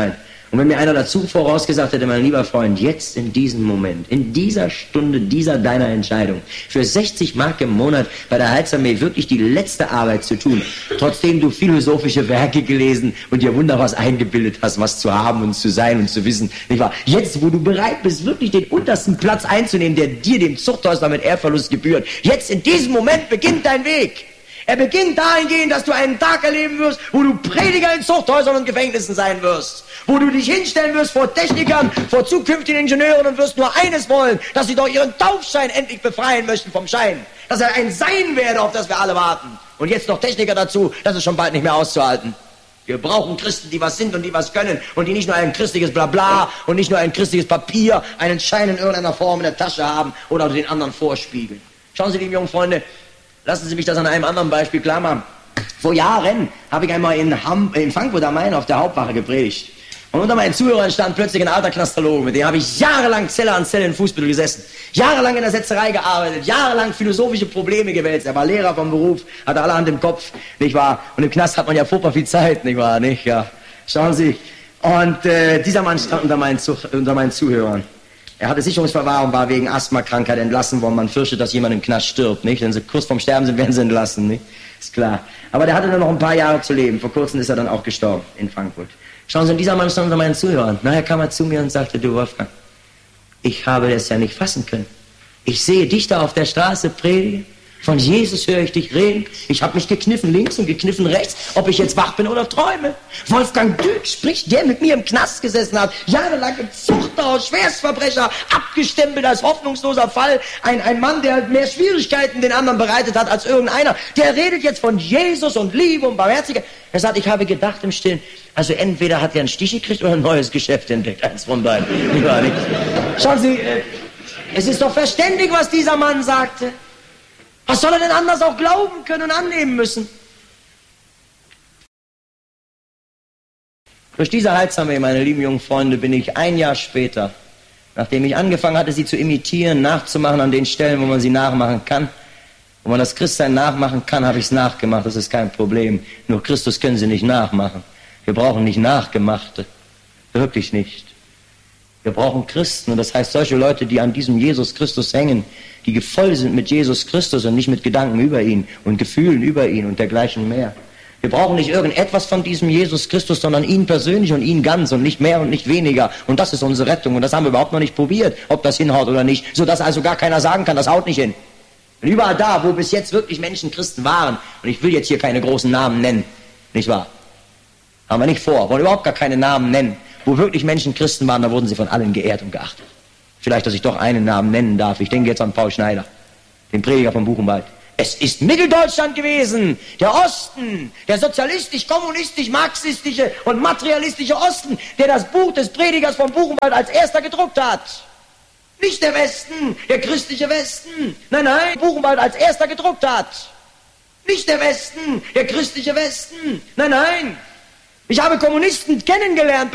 Und wenn mir einer dazu vorausgesagt hätte, mein lieber Freund, jetzt in diesem Moment, in dieser Stunde dieser deiner Entscheidung, für sechzig Mark im Monat bei der Heilsarmee wirklich die letzte Arbeit zu tun, trotzdem du philosophische Werke gelesen und dir wunderbar was eingebildet hast, was zu haben und zu sein und zu wissen, nicht wahr? Jetzt, wo du bereit bist, wirklich den untersten Platz einzunehmen, der dir, dem Zuchthäusler, mit Ehrverlust gebührt, jetzt in diesem Moment beginnt dein Weg. Er beginnt dahingehend, dass du einen Tag erleben wirst, wo du Prediger in Zuchthäusern und Gefängnissen sein wirst. Wo du dich hinstellen wirst vor Technikern, vor zukünftigen Ingenieuren und wirst nur eines wollen, dass sie doch ihren Taufschein endlich befreien möchten vom Schein. Dass er ein Sein werde, auf das wir alle warten. Und jetzt noch Techniker dazu, das ist schon bald nicht mehr auszuhalten. Wir brauchen Christen, die was sind und die was können und die nicht nur ein christliches Blabla und nicht nur ein christliches Papier, einen Schein in irgendeiner Form in der Tasche haben oder den anderen vorspiegeln. Schauen Sie, liebe jungen Freunde, lassen Sie mich das an einem anderen Beispiel klar machen. Vor Jahren habe ich einmal in, Ham, in Frankfurt am Main auf der Hauptwache gepredigt. Und unter meinen Zuhörern stand plötzlich ein alter Knastologe, mit dem habe ich jahrelang Zelle an Zelle in Fußbüttel gesessen, jahrelang in der Setzerei gearbeitet, jahrelang philosophische Probleme gewälzt. Er war Lehrer vom Beruf, hatte allerhand im Kopf, nicht wahr? Und im Knast hat man ja furchtbar viel Zeit, nicht wahr? Nicht? Ja. Schauen Sie. Und äh, dieser Mann stand unter meinen, Zu unter meinen Zuhörern. Er hatte Sicherungsverwahrung, war wegen Asthmakrankheit entlassen worden. Man fürchtet, dass jemand im Knast stirbt, nicht? Wenn sie kurz vorm Sterben sind, werden sie entlassen, nicht? Ist klar. Aber der hatte nur noch ein paar Jahre zu leben. Vor kurzem ist er dann auch gestorben in Frankfurt. Schauen Sie, und dieser Mann stand unter meinen Zuhörern. Nachher kam er zu mir und sagte, du Wolfgang, ich habe das ja nicht fassen können. Ich sehe dich da auf der Straße predigen. Von Jesus höre ich dich reden. Ich habe mich gekniffen links und gekniffen rechts, ob ich jetzt wach bin oder träume. Wolfgang Dück spricht, der mit mir im Knast gesessen hat, jahrelang im Zuchthaus, Schwerstverbrecher, abgestempelt als hoffnungsloser Fall. Ein, ein Mann, der mehr Schwierigkeiten den anderen bereitet hat als irgendeiner. Der redet jetzt von Jesus und Liebe und Barmherzigkeit. Er sagt, ich habe gedacht im Stillen, also entweder hat er einen Stich gekriegt oder ein neues Geschäft entdeckt. Eins von beiden. Schauen Sie, äh, es ist doch verständig, was dieser Mann sagte. Was soll er denn anders auch glauben können und annehmen müssen? Durch diese Heilsarmee, meine lieben jungen Freunde, bin ich ein Jahr später, nachdem ich angefangen hatte, sie zu imitieren, nachzumachen an den Stellen, wo man sie nachmachen kann, wo man das Christsein nachmachen kann, habe ich es nachgemacht, das ist kein Problem. Nur Christus können sie nicht nachmachen. Wir brauchen nicht Nachgemachte, wirklich nicht. Wir brauchen Christen, und das heißt solche Leute, die an diesem Jesus Christus hängen, die voll sind mit Jesus Christus und nicht mit Gedanken über ihn und Gefühlen über ihn und dergleichen mehr. Wir brauchen nicht irgendetwas von diesem Jesus Christus, sondern ihn persönlich und ihn ganz und nicht mehr und nicht weniger. Und das ist unsere Rettung und das haben wir überhaupt noch nicht probiert, ob das hinhaut oder nicht, sodass also gar keiner sagen kann, das haut nicht hin. Und überall da, wo bis jetzt wirklich Menschen Christen waren, und ich will jetzt hier keine großen Namen nennen, nicht wahr? Haben wir nicht vor, wollen überhaupt gar keine Namen nennen. Wo wirklich Menschen Christen waren, da wurden sie von allen geehrt und geachtet. Vielleicht, dass ich doch einen Namen nennen darf. Ich denke jetzt an Paul Schneider, den Prediger von Buchenwald. Es ist Mitteldeutschland gewesen, der Osten, der sozialistisch, kommunistisch, marxistische und materialistische Osten, der das Buch des Predigers von Buchenwald als erster gedruckt hat. Nicht der Westen, der christliche Westen. Nein, nein, Buchenwald als erster gedruckt hat. Nicht der Westen, der christliche Westen. Nein, nein. Ich habe Kommunisten kennengelernt.